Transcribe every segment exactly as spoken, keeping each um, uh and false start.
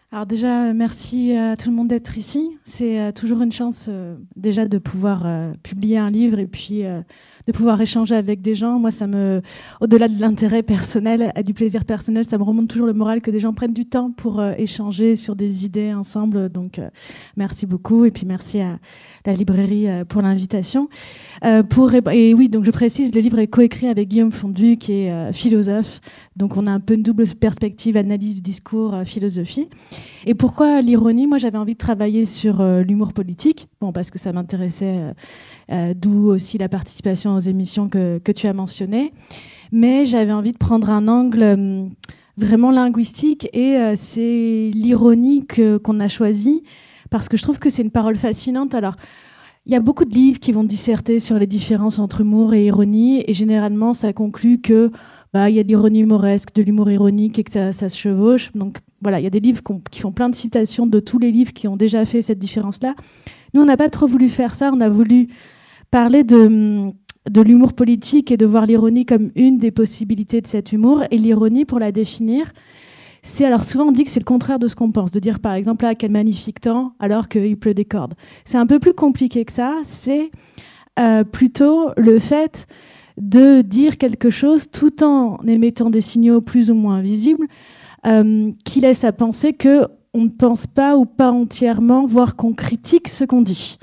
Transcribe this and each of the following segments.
Alors déjà, merci à tout le monde d'être ici. C'est euh, toujours une chance euh, déjà de pouvoir euh, publier un livre et puis euh, de pouvoir échanger avec des gens. Moi, ça me, au-delà de l'intérêt personnel, et du plaisir personnel, ça me remonte toujours le moral que des gens prennent du temps pour euh, échanger sur des idées ensemble. Donc, euh, merci beaucoup et puis merci à la librairie euh, pour l'invitation. Euh, pour, et oui, donc je précise, le livre est coécrit avec Guillaume Fondu, qui est euh, philosophe. Donc, on a un peu une double perspective, analyse du discours, euh, philosophie. Et pourquoi l'ironie? Moi, j'avais envie de travailler sur euh, l'humour politique, bon, parce que ça m'intéressait, euh, euh, d'où aussi la participation aux émissions que, que tu as mentionnées. Mais j'avais envie de prendre un angle euh, vraiment linguistique, et euh, c'est l'ironie que, qu'on a choisi, parce que je trouve que c'est une parole fascinante. Alors, il y a beaucoup de livres qui vont disserter sur les différences entre humour et ironie, et généralement, ça conclut que bah, y a de l'ironie humoresque, de l'humour ironique, et que ça, ça se chevauche. Donc voilà, il y a des livres qui font plein de citations de tous les livres qui ont déjà fait cette différence-là. Nous, on n'a pas trop voulu faire ça. On a voulu parler de, de l'humour politique et de voir l'ironie comme une des possibilités de cet humour. Et l'ironie, pour la définir, c'est, alors souvent on dit que c'est le contraire de ce qu'on pense, de dire par exemple ah, quel magnifique temps alors qu'il pleut des cordes. C'est un peu plus compliqué que ça. C'est euh, plutôt le fait de dire quelque chose tout en émettant des signaux plus ou moins visibles, euh, qui laissent à penser qu'on ne pense pas ou pas entièrement, voire qu'on critique ce qu'on dit.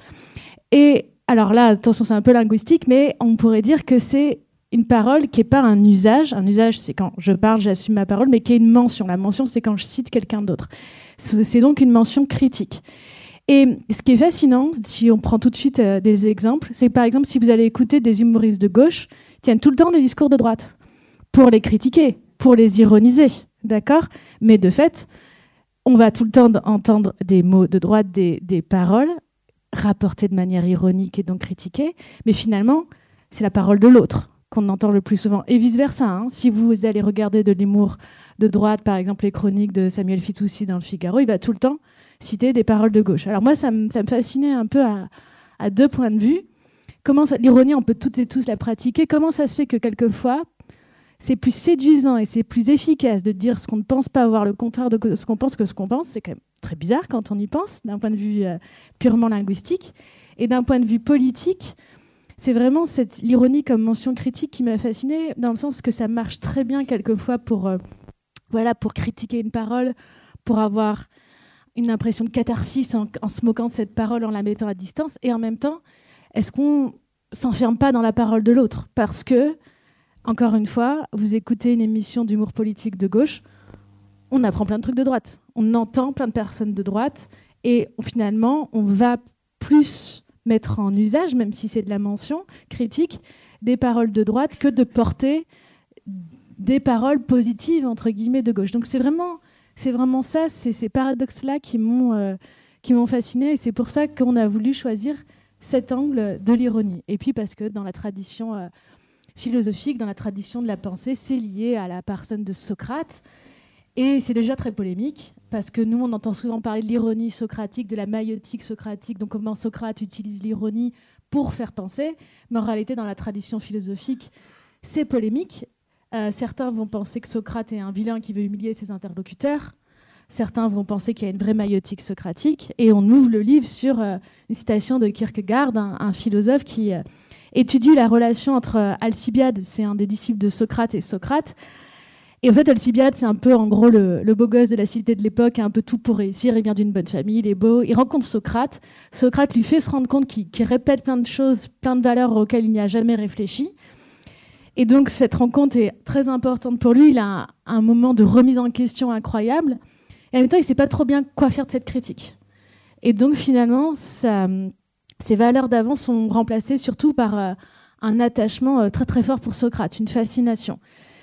Et alors là, attention, c'est un peu linguistique, mais on pourrait dire que c'est une parole qui n'est pas un usage. Un usage, c'est quand je parle, j'assume ma parole, mais qui est une mention. La mention, c'est quand je cite quelqu'un d'autre. C'est donc une mention critique. Et ce qui est fascinant, si on prend tout de suite euh, des exemples, c'est par exemple si vous allez écouter des humoristes de gauche, ils tiennent tout le temps des discours de droite pour les critiquer, pour les ironiser, d'accord? Mais de fait, on va tout le temps entendre des mots de droite, des, des paroles rapportées de manière ironique et donc critiquées, mais finalement, c'est la parole de l'autre qu'on entend le plus souvent, et vice-versa. Hein. Si vous allez regarder de l'humour de droite, par exemple les chroniques de Samuel Fitoussi dans le Figaro, il va tout le temps citer des paroles de gauche. Alors moi, ça me, ça me fascinait un peu à, à deux points de vue. Comment ça, l'ironie, on peut toutes et tous la pratiquer. Comment ça se fait que quelquefois, c'est plus séduisant et c'est plus efficace de dire ce qu'on ne pense pas, voire le contraire de ce qu'on pense que ce qu'on pense. C'est quand même très bizarre quand on y pense, d'un point de vue euh, purement linguistique. Et d'un point de vue politique, c'est vraiment cette, l'ironie comme mention critique qui m'a fascinée, dans le sens que ça marche très bien quelquefois pour, euh, voilà, pour critiquer une parole, pour avoir une impression de catharsis en, en se moquant de cette parole, en la mettant à distance. Et en même temps, est-ce qu'on ne s'enferme pas dans la parole de l'autre? Parce que, encore une fois, vous écoutez une émission d'humour politique de gauche, on apprend plein de trucs de droite. On entend plein de personnes de droite, et on, finalement, on va plus mettre en usage, même si c'est de la mention critique, des paroles de droite que de porter des paroles positives, entre guillemets, de gauche. Donc c'est vraiment... C'est vraiment ça, c'est ces paradoxes-là qui m'ont, euh, qui m'ont fascinée. Et c'est pour ça qu'on a voulu choisir cet angle de l'ironie. Et puis parce que dans la tradition euh, philosophique, dans la tradition de la pensée, c'est lié à la personne de Socrate. Et c'est déjà très polémique, parce que nous, on entend souvent parler de l'ironie socratique, de la maïotique socratique, donc comment Socrate utilise l'ironie pour faire penser. Mais en réalité, dans la tradition philosophique, c'est polémique. Euh, certains vont penser que Socrate est un vilain qui veut humilier ses interlocuteurs. Certains vont penser qu'il y a une vraie maïotique socratique. Et on ouvre le livre sur euh, une citation de Kierkegaard, un, un philosophe qui euh, étudie la relation entre euh, Alcibiade, c'est un des disciples de Socrate, et Socrate. Et en fait, Alcibiade, c'est un peu en gros le, le beau gosse de la cité de l'époque, un peu tout pour réussir. Il vient d'une bonne famille, il est beau. Il rencontre Socrate. Socrate lui fait se rendre compte qu'il, qu'il répète plein de choses, plein de valeurs auxquelles il n'y a jamais réfléchi. Et donc, cette rencontre est très importante pour lui. Il a un, un moment de remise en question incroyable. Et en même temps, il ne sait pas trop bien quoi faire de cette critique. Et donc, finalement, ça, ces valeurs d'avant sont remplacées surtout par euh, un attachement euh, très, très fort pour Socrate, une fascination.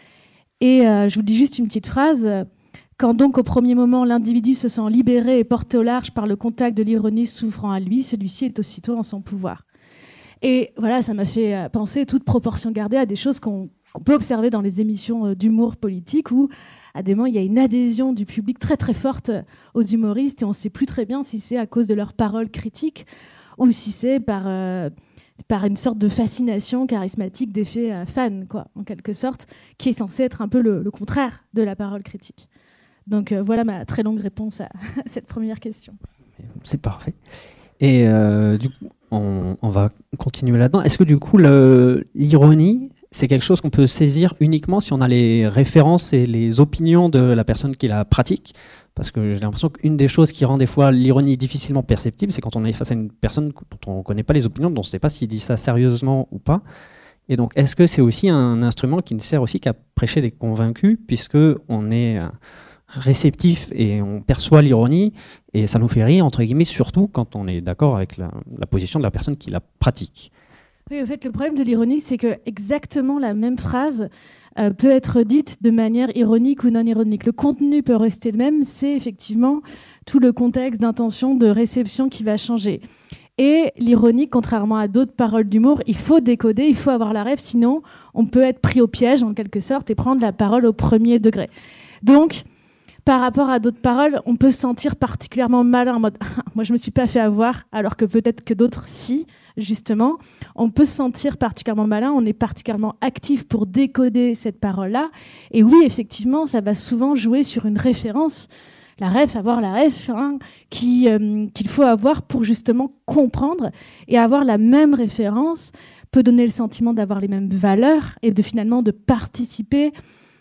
Et euh, je vous dis juste une petite phrase. Quand donc, au premier moment, l'individu se sent libéré et porté au large par le contact de l'ironie s'ouvrant à lui, celui-ci est aussitôt en son pouvoir. Et voilà, ça m'a fait penser, toute proportion gardée, à des choses qu'on, qu'on peut observer dans les émissions d'humour politique, où à des moments, il y a une adhésion du public très très forte aux humoristes, et on ne sait plus très bien si c'est à cause de leurs paroles critiques ou si c'est par, euh, par une sorte de fascination charismatique d'effet fan, quoi, en quelque sorte, qui est censé être un peu le, le contraire de la parole critique. Donc euh, voilà ma très longue réponse à cette première question. C'est parfait. Et euh, du coup, on, on va continuer là-dedans. Est-ce que du coup, le, l'ironie, c'est quelque chose qu'on peut saisir uniquement si on a les références et les opinions de la personne qui la pratique? Parce que j'ai l'impression qu'une des choses qui rend des fois l'ironie difficilement perceptible, c'est quand on est face à une personne dont on ne connaît pas les opinions, dont on ne sait pas s'il dit ça sérieusement ou pas. Et donc, est-ce que c'est aussi un instrument qui ne sert aussi qu'à prêcher des convaincus, puisqu'on est réceptif et on perçoit l'ironie, et ça nous fait rire, entre guillemets, surtout quand on est d'accord avec la, la position de la personne qui la pratique? Oui, en fait, le problème de l'ironie, c'est que exactement la même phrase euh, peut être dite de manière ironique ou non ironique. Le contenu peut rester le même, c'est effectivement tout le contexte d'intention, de réception qui va changer. Et l'ironie, contrairement à d'autres paroles d'humour, il faut décoder, il faut avoir la rêve, sinon on peut être pris au piège en quelque sorte et prendre la parole au premier degré. Donc, par rapport à d'autres paroles, on peut se sentir particulièrement malin en mode « moi je me suis pas fait avoir », alors que peut-être que d'autres si, justement. On peut se sentir particulièrement malin, on est particulièrement actif pour décoder cette parole-là. Et oui, effectivement, ça va souvent jouer sur une référence. La ref, avoir la ref, hein, qui, euh, qu'il faut avoir pour justement comprendre, et avoir la même référence peut donner le sentiment d'avoir les mêmes valeurs et de finalement de participer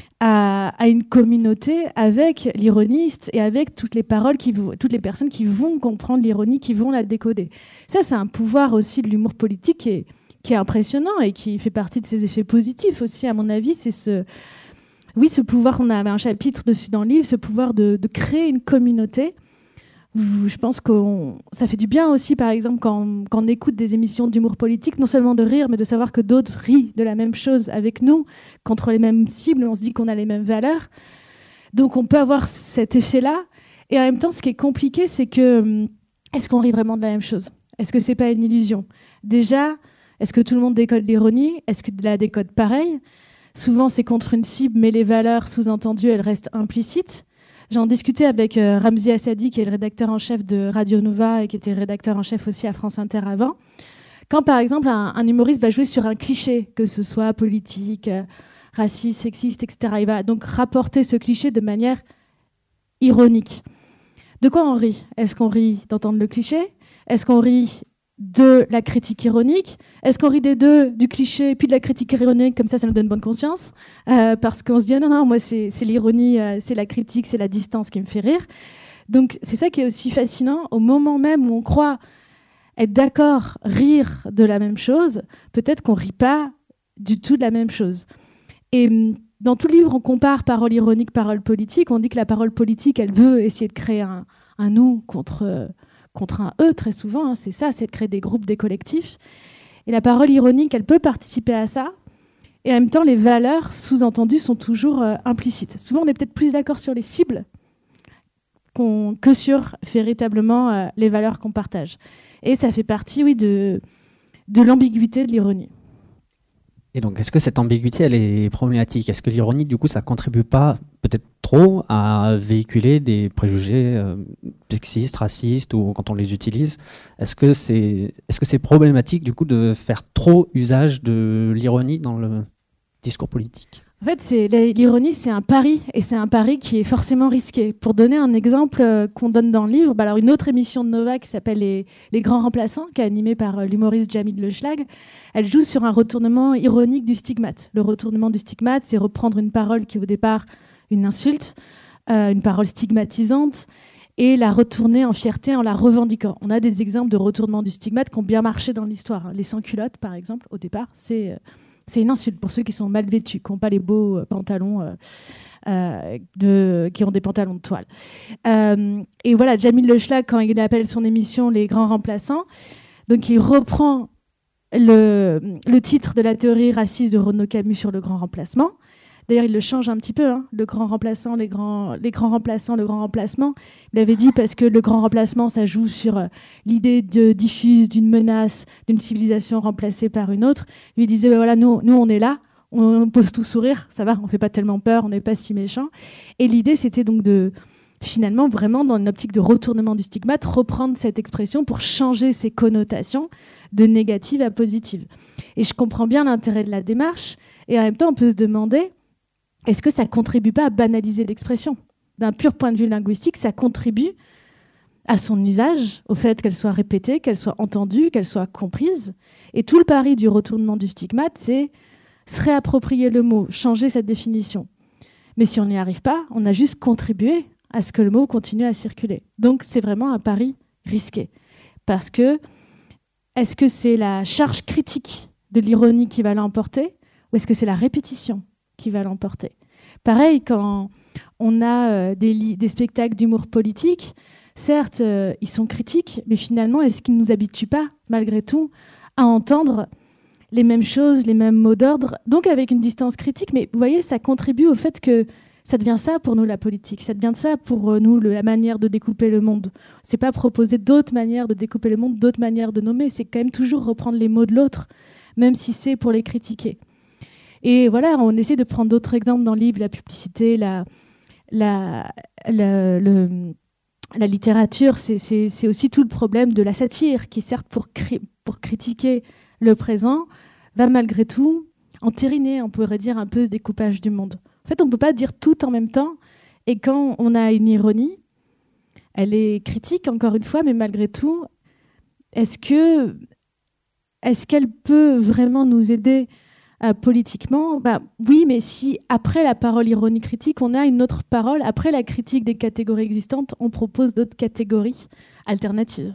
à, à une communauté avec l'ironiste et avec toutes les paroles qui vont, toutes les personnes qui vont comprendre l'ironie, qui vont la décoder. Ça, c'est un pouvoir aussi de l'humour politique qui est, qui est impressionnant et qui fait partie de ses effets positifs aussi, à mon avis. C'est ce Oui, ce pouvoir, on avait un chapitre dessus dans le livre, ce pouvoir de, de créer une communauté. Je pense que ça fait du bien aussi, par exemple, quand, quand on écoute des émissions d'humour politique, non seulement de rire, mais de savoir que d'autres rient de la même chose avec nous, contre les mêmes cibles, on se dit qu'on a les mêmes valeurs. Donc on peut avoir cet effet-là. Et en même temps, ce qui est compliqué, c'est que, est-ce qu'on rit vraiment de la même chose? Est-ce que c'est pas une illusion? Déjà, est-ce que tout le monde décode l'ironie? Est-ce que la décode pareil? Souvent, c'est contre une cible, mais les valeurs sous-entendues, elles restent implicites. J'en discutais avec euh, Ramzi Assadi, qui est le rédacteur en chef de Radio Nova et qui était rédacteur en chef aussi à France Inter avant. Quand, par exemple, un, un humoriste va jouer sur un cliché, que ce soit politique, euh, raciste, sexiste, et cetera, il va donc rapporter ce cliché de manière ironique. De quoi on rit? Est-ce qu'on rit d'entendre le cliché? Est-ce qu'on rit de la critique ironique? Est-ce qu'on rit des deux, du cliché puis de la critique ironique, comme ça, ça nous donne bonne conscience, euh, parce qu'on se dit, ah non, non, moi, c'est, c'est l'ironie, euh, c'est la critique, c'est la distance qui me fait rire. Donc, c'est ça qui est aussi fascinant. Au moment même où on croit être d'accord, rire de la même chose, peut-être qu'on rit pas du tout de la même chose. Et dans tout le livre, on compare parole ironique, parole politique. On dit que la parole politique, elle veut essayer de créer un, un nous contre... Euh, contre un eux, très souvent, hein, c'est ça, c'est de créer des groupes, des collectifs. Et la parole ironique, elle peut participer à ça. Et en même temps, les valeurs sous-entendues sont toujours euh, implicites. Souvent, on est peut-être plus d'accord sur les cibles qu'on, que sur véritablement euh, les valeurs qu'on partage. Et ça fait partie, oui, de, de l'ambiguïté de l'ironie. Et donc, est-ce que cette ambiguïté, elle est problématique? Est-ce que l'ironie, du coup, ça contribue pas, peut-être trop, à véhiculer des préjugés euh, sexistes, racistes, ou quand on les utilise? Est-ce que c'est, est-ce que c'est problématique, du coup, de faire trop usage de l'ironie dans le discours politique? En fait, c'est, l'ironie, c'est un pari, et c'est un pari qui est forcément risqué. Pour donner un exemple euh, qu'on donne dans le livre, bah alors une autre émission de Nova qui s'appelle Les, Les Grands Remplaçants, qui est animée par euh, l'humoriste Jamil Le Schlag, elle joue sur un retournement ironique du stigmate. Le retournement du stigmate, c'est reprendre une parole qui est au départ une insulte, euh, une parole stigmatisante, et la retourner en fierté en la revendiquant. On a des exemples de retournement du stigmate qui ont bien marché dans l'histoire. Les sans-culottes, par exemple, au départ, c'est... Euh, C'est une insulte pour ceux qui sont mal vêtus, qui n'ont pas les beaux pantalons, euh, euh, de, qui ont des pantalons de toile. Euh, et voilà, Jamil Le Schlag, quand il appelle son émission Les Grands Remplaçants, donc il reprend le, le titre de la théorie raciste de Renaud Camus sur le grand remplacement. D'ailleurs, il le change un petit peu, hein, le grand remplaçant, les grands, les grands remplaçants, le grand remplacement. Il avait dit parce que le grand remplacement, ça joue sur euh, l'idée de diffuse d'une menace, d'une civilisation remplacée par une autre. Lui il disait, bah, voilà, nous, nous, on est là, on, on pose tout sourire, ça va, on fait pas tellement peur, on n'est pas si méchant. Et l'idée, c'était donc de, finalement, vraiment, dans une optique de retournement du stigmate, reprendre cette expression pour changer ses connotations de négative à positive. Et je comprends bien l'intérêt de la démarche. Et en même temps, on peut se demander, est-ce que ça ne contribue pas à banaliser l'expression? d'un pur point de vue linguistique, ça contribue à son usage, au fait qu'elle soit répétée, qu'elle soit entendue, qu'elle soit comprise. Et tout le pari du retournement du stigmate, c'est se réapproprier le mot, changer cette définition. Mais si on n'y arrive pas, on a juste contribué à ce que le mot continue à circuler. Donc c'est vraiment un pari risqué. Parce que, est-ce que c'est la charge critique de l'ironie qui va l'emporter, ou est-ce que c'est la répétition qui va l'emporter? Pareil, quand on a euh, des, li- des spectacles d'humour politique, certes, euh, ils sont critiques, mais finalement, est-ce qu'ils ne nous habituent pas, malgré tout, à entendre les mêmes choses, les mêmes mots d'ordre, donc avec une distance critique? Mais vous voyez, ça contribue au fait que ça devient ça pour nous, la politique. Ça devient ça pour euh, nous, le, la manière de découper le monde. C'est pas proposer d'autres manières de découper le monde, d'autres manières de nommer. C'est quand même toujours reprendre les mots de l'autre, même si c'est pour les critiquer. Et voilà, on essaie de prendre d'autres exemples dans le livre, la publicité, la, la, la, le, la littérature. C'est, c'est, c'est aussi tout le problème de la satire, qui certes, pour, cri- pour critiquer le présent, va malgré tout entériner, on pourrait dire, un peu ce découpage du monde. En fait, on ne peut pas dire tout en même temps. Et quand on a une ironie, elle est critique, encore une fois, mais malgré tout, est-ce que, est-ce qu'elle peut vraiment nous aider euh, politiquement? Bah, oui, mais si, après la parole ironie critique, on a une autre parole, après la critique des catégories existantes, on propose d'autres catégories alternatives.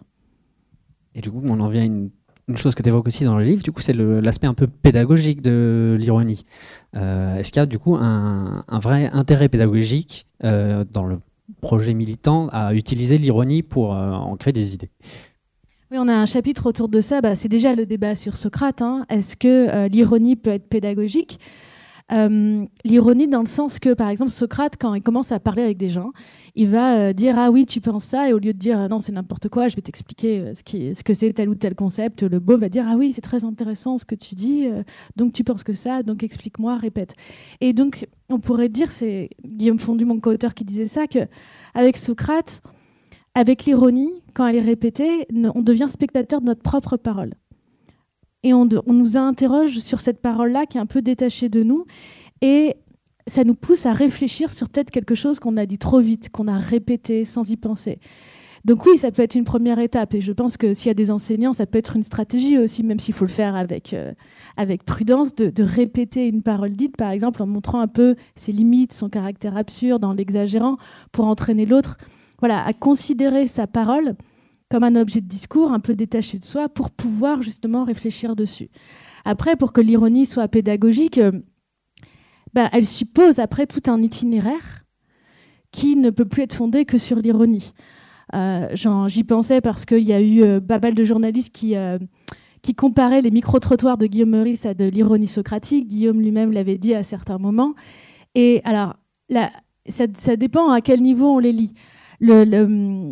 Et du coup, on en vient à une Une chose que tu évoques aussi dans le livre, du coup, c'est le, l'aspect un peu pédagogique de l'ironie. Euh, est-ce qu'il y a du coup un, un vrai intérêt pédagogique euh, dans le projet militant à utiliser l'ironie pour euh, en créer des idées? Oui, on a un chapitre autour de ça. Bah, c'est déjà le débat sur Socrate. Hein. Est-ce que euh, l'ironie peut être pédagogique? Euh, l'ironie dans le sens que, par exemple, Socrate, quand il commence à parler avec des gens, il va euh, dire « Ah oui, tu penses ça ?» et au lieu de dire « Non, c'est n'importe quoi, je vais t'expliquer euh, ce, qui, ce que c'est tel ou tel concept », le beau va dire « Ah oui, c'est très intéressant ce que tu dis, euh, donc tu penses que ça, donc explique-moi, répète. » Et donc, on pourrait dire, c'est Guillaume Fondu, mon co-auteur, qui disait ça, qu'avec Socrate, avec l'ironie, quand elle est répétée, on devient spectateur de notre propre parole. Et on, de, on nous interroge sur cette parole-là qui est un peu détachée de nous. Et ça nous pousse à réfléchir sur peut-être quelque chose qu'on a dit trop vite, qu'on a répété sans y penser. Donc oui, ça peut être une première étape. Et je pense que s'il y a des enseignants, ça peut être une stratégie aussi, même s'il faut le faire avec, euh, avec prudence, de, de répéter une parole dite, par exemple, en montrant un peu ses limites, son caractère absurde, en l'exagérant, pour entraîner l'autre, voilà, à considérer sa parole comme un objet de discours un peu détaché de soi pour pouvoir justement réfléchir dessus. Après, pour que l'ironie soit pédagogique, euh, ben, elle suppose après tout un itinéraire qui ne peut plus être fondé que sur l'ironie. Euh, j'y pensais parce qu'il y a eu euh, pas mal de journalistes qui, euh, qui comparaient les micro-trottoirs de Guillaume Meurice à de l'ironie socratique. Guillaume lui-même l'avait dit à certains moments. Et alors, là, ça, ça dépend à quel niveau on les lit. Le... le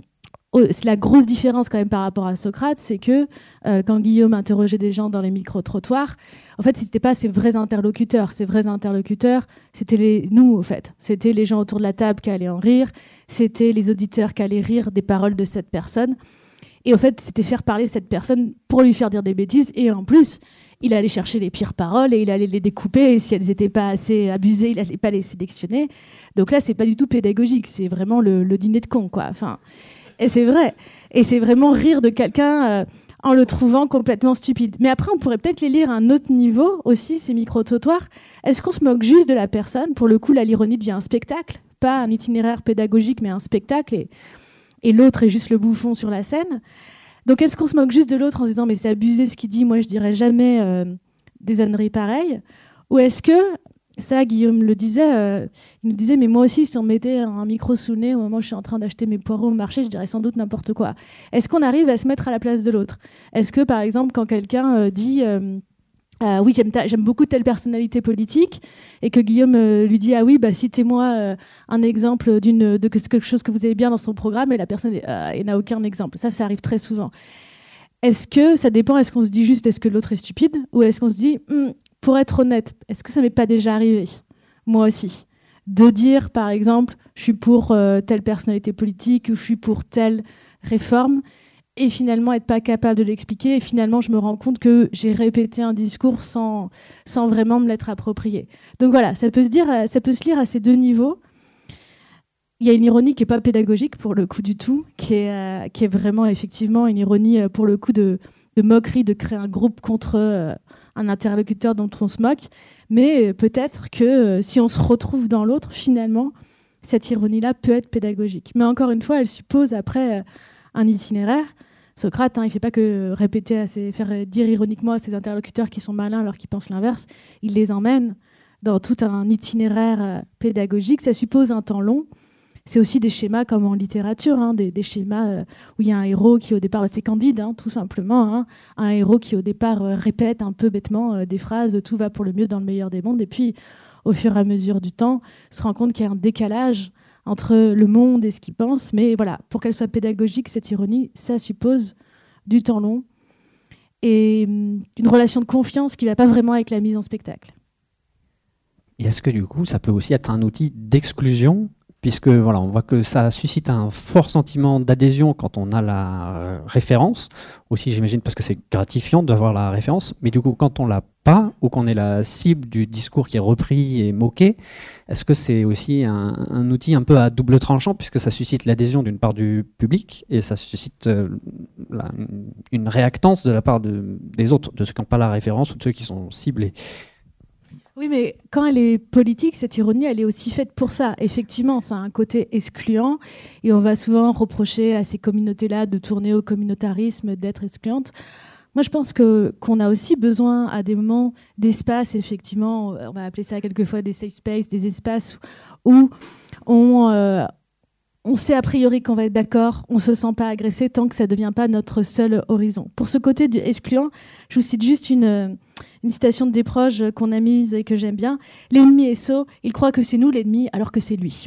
La grosse différence quand même par rapport à Socrate, c'est que euh, quand Guillaume interrogeait des gens dans les micro-trottoirs, en fait, ce n'étaient pas ses vrais interlocuteurs. Ses vrais interlocuteurs, c'était les, nous, en fait. C'était les gens autour de la table qui allaient en rire. C'était les auditeurs qui allaient rire des paroles de cette personne. Et en fait, c'était faire parler cette personne pour lui faire dire des bêtises. Et en plus, il allait chercher les pires paroles et il allait les découper. Et si elles n'étaient pas assez abusées, il n'allait pas les sélectionner. Donc là, c'est pas du tout pédagogique. C'est vraiment le, le dîner de con, quoi. Enfin... Et c'est vrai. Et c'est vraiment rire de quelqu'un euh, en le trouvant complètement stupide. Mais après, on pourrait peut-être les lire à un autre niveau aussi, ces micro-trottoirs. Est-ce qu'on se moque juste de la personne? Pour le coup, là, l'ironie devient un spectacle, pas un itinéraire pédagogique, mais un spectacle. Et, et l'autre est juste le bouffon sur la scène. Donc, est-ce qu'on se moque juste de l'autre en se disant « mais c'est abusé ce qu'il dit, moi, je dirais jamais euh, des âneries pareilles » Ou est-ce que... Ça, Guillaume le disait, euh, il nous disait, mais moi aussi, si on mettait un micro sous le nez au moment où je suis en train d'acheter mes poireaux au marché, je dirais sans doute n'importe quoi. Est-ce qu'on arrive à se mettre à la place de l'autre? Est-ce que, par exemple, quand quelqu'un euh, dit euh, euh, oui, j'aime, ta- j'aime beaucoup telle personnalité politique, et que Guillaume euh, lui dit ah oui, bah, citez-moi euh, un exemple d'une, de quelque chose que vous avez bien dans son programme, et la personne euh, et n'a aucun exemple. Ça, ça arrive très souvent. Est-ce que ça dépend? Est-ce qu'on se dit juste est-ce que l'autre est stupide, ou est-ce qu'on se dit hm, pour être honnête, est-ce que ça m'est pas déjà arrivé, moi aussi, de dire, par exemple, je suis pour euh, telle personnalité politique ou je suis pour telle réforme, et finalement être pas capable de l'expliquer, et finalement je me rends compte que j'ai répété un discours sans, sans vraiment me l'être approprié. Donc voilà, ça peut se dire, ça peut se lire à ces deux niveaux. il y a une ironie qui n'est pas pédagogique pour le coup du tout, qui est, euh, qui est vraiment effectivement une ironie euh, pour le coup de, de moquerie, de créer un groupe contre euh, un interlocuteur dont on se moque. Mais euh, peut-être que euh, si on se retrouve dans l'autre, finalement, cette ironie-là peut être pédagogique. Mais encore une fois, elle suppose après euh, un itinéraire. Socrate, hein, il ne fait pas que répéter, à ses, faire dire ironiquement à ses interlocuteurs qui sont malins alors qu'ils pensent l'inverse. Il les emmène dans tout un itinéraire euh, pédagogique. Ça suppose un temps long. C'est aussi des schémas comme en littérature, hein, des, des schémas euh, où il y a un héros qui au départ, bah, c'est Candide, hein, tout simplement, hein, un héros qui au départ euh, répète un peu bêtement euh, des phrases « tout va pour le mieux dans le meilleur des mondes », et puis au fur et à mesure du temps, se rend compte qu'il y a un décalage entre le monde et ce qu'il pense. Mais voilà, pour qu'elle soit pédagogique, cette ironie, ça suppose du temps long et hum, une relation de confiance qui ne va pas vraiment avec la mise en spectacle. Et est-ce que du coup, ça peut aussi être un outil d'exclusion, puisque voilà, on voit que ça suscite un fort sentiment d'adhésion quand on a la euh, référence, aussi j'imagine parce que c'est gratifiant d'avoir la référence, mais du coup quand on l'a pas, ou qu'on est la cible du discours qui est repris et moqué, est-ce que c'est aussi un, un outil un peu à double tranchant, puisque ça suscite l'adhésion d'une part du public, et ça suscite euh, la, une, une réactance de la part de, des autres, de ceux qui n'ont pas la référence ou de ceux qui sont ciblés. Oui, mais quand elle est politique, cette ironie, elle est aussi faite pour ça. Effectivement, ça a un côté excluant et on va souvent reprocher à ces communautés-là de tourner au communautarisme, d'être excluantes. Moi, je pense que, qu'on a aussi besoin à des moments d'espace, effectivement, on va appeler ça quelquefois des safe spaces, des espaces où on, euh, on sait a priori qu'on va être d'accord, on ne se sent pas agressé tant que ça ne devient pas notre seul horizon. Pour ce côté du excluant, je vous cite juste une... Une citation de Desproges qu'on a mise et que j'aime bien. L'ennemi est sot, il croit que c'est nous l'ennemi alors que c'est lui.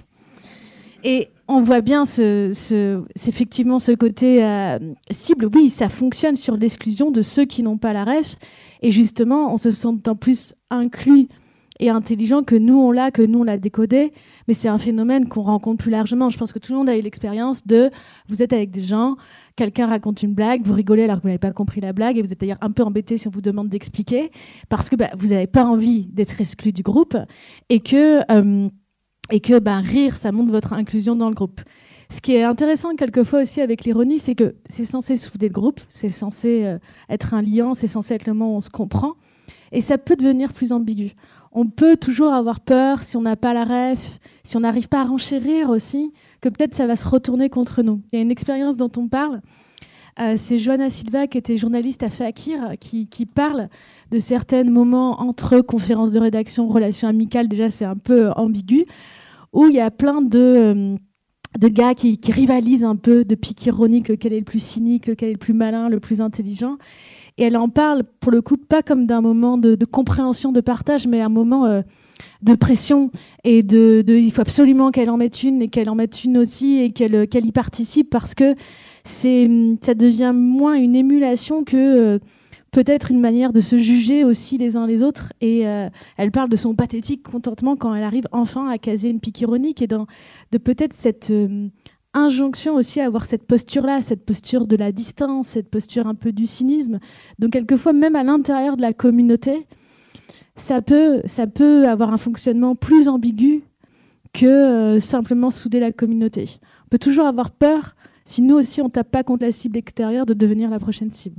Et on voit bien ce, ce, effectivement ce côté euh, cible. Oui, ça fonctionne sur l'exclusion de ceux qui n'ont pas la ref. Et justement, on se sent d'autant plus inclus et intelligent que nous, on l'a, que nous, on l'a décodé. Mais c'est un phénomène qu'on rencontre plus largement. Je pense que tout le monde a eu l'expérience de... Vous êtes avec des gens... Quelqu'un raconte une blague, vous rigolez alors que vous n'avez pas compris la blague et vous êtes d'ailleurs un peu embêté si on vous demande d'expliquer parce que bah, vous n'avez pas envie d'être exclu du groupe et que, euh, et que bah, rire, ça montre votre inclusion dans le groupe. Ce qui est intéressant quelquefois aussi avec l'ironie, c'est que c'est censé souder le groupe, c'est censé euh, être un liant, c'est censé être le moment où on se comprend et ça peut devenir plus ambigu. On peut toujours avoir peur si on n'a pas la ref, si on n'arrive pas à renchérir aussi, que peut-être ça va se retourner contre nous. Il y a une expérience dont on parle, euh, c'est Johanna Silva qui était journaliste à Fakir, qui, qui parle de certains moments entre conférences de rédaction, relations amicales, déjà c'est un peu ambigu, où il y a plein de, euh, de gars qui, qui rivalisent un peu, de pique ironique, lequel est le plus cynique, lequel est le plus malin, le plus intelligent. Et elle en parle, pour le coup, pas comme d'un moment de, de compréhension, de partage, mais un moment euh, de pression. Et de, de, il faut absolument qu'elle en mette une, et qu'elle en mette une aussi, et qu'elle, qu'elle y participe, parce que c'est, ça devient moins une émulation que euh, peut-être une manière de se juger aussi les uns les autres. Et euh, elle parle de son pathétique contentement quand elle arrive enfin à caser une pique ironique, et dans, de peut-être cette... Euh, injonction aussi à avoir cette posture-là, cette posture de la distance, cette posture un peu du cynisme. Donc quelquefois, même à l'intérieur de la communauté, ça peut, ça peut avoir un fonctionnement plus ambigu que euh, simplement souder la communauté. On peut toujours avoir peur, si nous aussi on ne tape pas contre la cible extérieure, de devenir la prochaine cible.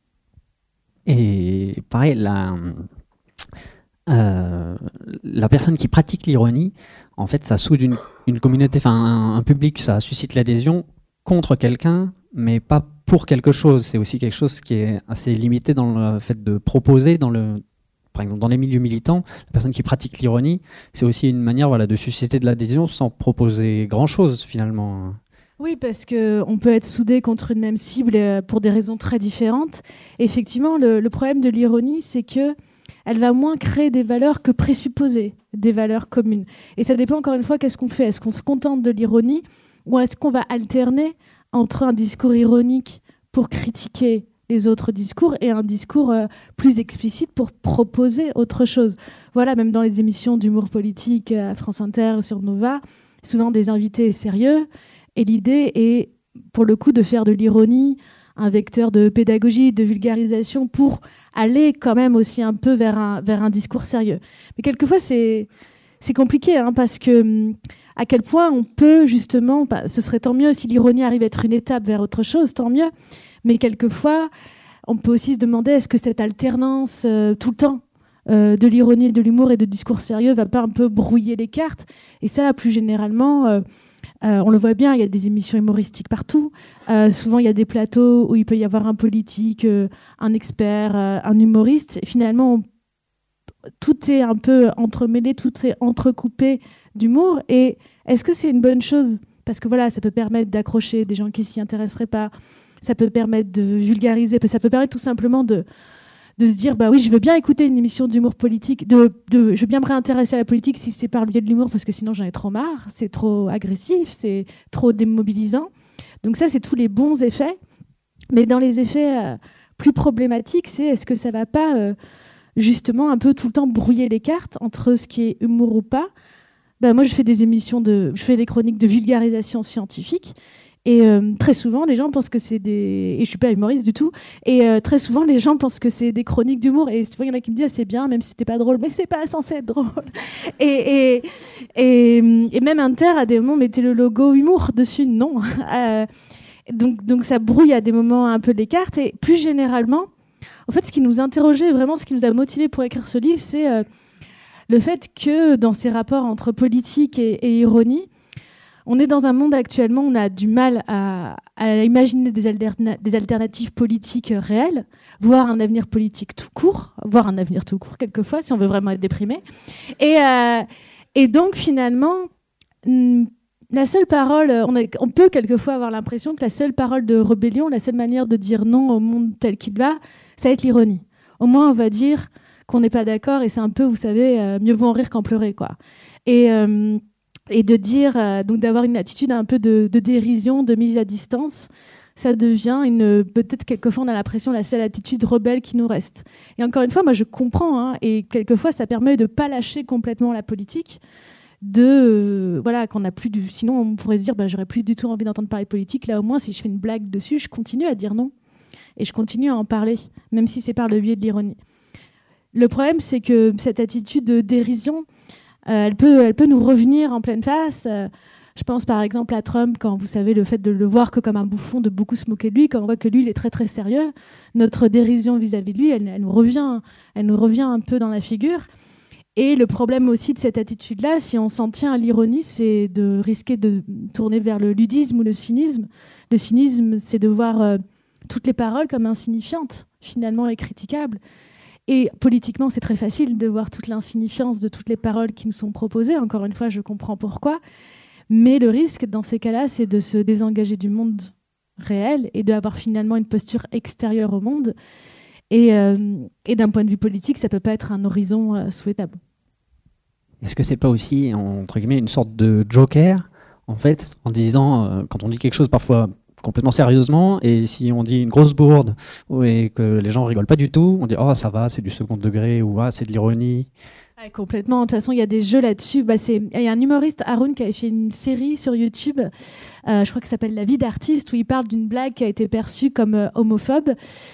Et pareil, la, euh, la personne qui pratique l'ironie, en fait, ça soude une, une communauté, enfin un, un public, ça suscite l'adhésion contre quelqu'un, mais pas pour quelque chose. C'est aussi quelque chose qui est assez limité dans le fait de proposer, dans le, par exemple, dans les milieux militants, la personne qui pratique l'ironie, c'est aussi une manière, voilà, de susciter de l'adhésion sans proposer grand-chose finalement. Oui, parce qu'on peut être soudé contre une même cible pour des raisons très différentes. Effectivement, le, le problème de l'ironie, c'est que elle va moins créer des valeurs que présupposer des valeurs communes. Et ça dépend encore une fois, qu'est-ce qu'on fait ? Est-ce qu'on se contente de l'ironie ou est-ce qu'on va alterner entre un discours ironique pour critiquer les autres discours et un discours euh, plus explicite pour proposer autre chose ? Voilà, même dans les émissions d'humour politique à France Inter, sur Nova, souvent des invités sérieux. Et l'idée est, pour le coup, de faire de l'ironie un vecteur de pédagogie, de vulgarisation pour aller quand même aussi un peu vers un, vers un discours sérieux. Mais quelquefois, c'est, c'est compliqué, hein, parce que à quel point on peut justement, bah, ce serait tant mieux si l'ironie arrive à être une étape vers autre chose, tant mieux, mais quelquefois, on peut aussi se demander est-ce que cette alternance euh, tout le temps euh, de l'ironie, de l'humour et de discours sérieux va pas un peu brouiller les cartes? Et ça, plus généralement, euh, euh, on le voit bien, il y a des émissions humoristiques partout. Euh, souvent, il y a des plateaux où il peut y avoir un politique, euh, un expert, euh, un humoriste. Et finalement, on, tout est un peu entremêlé, tout est entrecoupé d'humour. Et est-ce que c'est une bonne chose? Parce que voilà, ça peut permettre d'accrocher des gens qui s'y intéresseraient pas. Ça peut permettre de vulgariser. Ça peut permettre tout simplement de, de se dire, bah oui, je veux bien écouter une émission d'humour politique. De, de, je veux bien me réintéresser à la politique si c'est par le biais de l'humour, parce que sinon j'en ai trop marre. C'est trop agressif, c'est trop démobilisant. Donc ça, c'est tous les bons effets. Mais dans les effets euh, plus problématiques, c'est est-ce que ça va pas euh, justement un peu tout le temps brouiller les cartes entre ce qui est humour ou pas? Ben, moi, je fais des émissions de, je fais des chroniques de vulgarisation scientifique. Et euh, très souvent, les gens pensent que c'est des... Et je suis pas humoriste du tout. Et euh, très souvent, les gens pensent que c'est des chroniques d'humour. Et il y en a qui me disent, ah, c'est bien, même si c'était pas drôle. Mais c'est pas censé être drôle. Et, et, et, et même Inter, à des moments, mettait le logo humour dessus. Non. euh, donc, donc ça brouille à des moments un peu les cartes. Et plus généralement, en fait, ce qui nous interrogeait, vraiment ce qui nous a motivés pour écrire ce livre, c'est euh, le fait que dans ces rapports entre politique et, et ironie, on est dans un monde actuellement où on a du mal à, à imaginer des, alterna- des alternatives politiques réelles, voire un avenir politique tout court, voire un avenir tout court quelquefois, si on veut vraiment être déprimé. Et, euh, et donc, finalement, la seule parole, on, a, on peut quelquefois avoir l'impression que la seule parole de rébellion, la seule manière de dire non au monde tel qu'il va, ça va être l'ironie. Au moins, on va dire qu'on n'est pas d'accord, et c'est un peu, vous savez, euh, mieux vaut en rire qu'en pleurer, quoi. Et... Euh, Et de dire, euh, donc d'avoir une attitude un peu de, de dérision, de mise à distance, ça devient une, peut-être quelquefois on a l'impression la seule attitude rebelle qui nous reste. Et encore une fois, moi je comprends, hein, et quelquefois ça permet de pas lâcher complètement la politique, de euh, voilà qu'on a plus du, sinon on pourrait se dire bah j'aurais plus du tout envie d'entendre parler politique. Là au moins si je fais une blague dessus, je continue à dire non et je continue à en parler, même si c'est par le biais de l'ironie. Le problème c'est que cette attitude de dérision, Euh, elle, peut, elle peut nous revenir en pleine face. Euh, je pense par exemple à Trump, quand vous savez le fait de le voir que comme un bouffon, de beaucoup se moquer de lui, quand on voit que lui il est très très sérieux, notre dérision vis-à-vis de lui, elle, elle, nous revient, elle nous revient un peu dans la figure. Et le problème aussi de cette attitude-là, si on s'en tient à l'ironie, c'est de risquer de tourner vers le ludisme ou le cynisme. Le cynisme, c'est de voir euh, toutes les paroles comme insignifiantes, finalement, et critiquables. Et politiquement, c'est très facile de voir toute l'insignifiance de toutes les paroles qui nous sont proposées. Encore une fois, je comprends pourquoi. Mais le risque, dans ces cas-là, c'est de se désengager du monde réel et d'avoir finalement une posture extérieure au monde. Et, euh, et d'un point de vue politique, ça ne peut pas être un horizon euh, souhaitable. Est-ce que c'est pas aussi, entre guillemets, une sorte de joker, en fait, en disant, euh, quand on dit quelque chose parfois complètement sérieusement, et si on dit une grosse bourde et que les gens rigolent pas du tout, on dit oh ça va, c'est du second degré, ou ah, c'est de l'ironie. Ouais, complètement. De toute façon, il y a des jeux là-dessus. Bah, c'est... Il y a un humoriste, Haroun, qui avait fait une série sur YouTube, euh, je crois que ça s'appelle La vie d'artiste, où il parle d'une blague qui a été perçue comme euh, homophobe.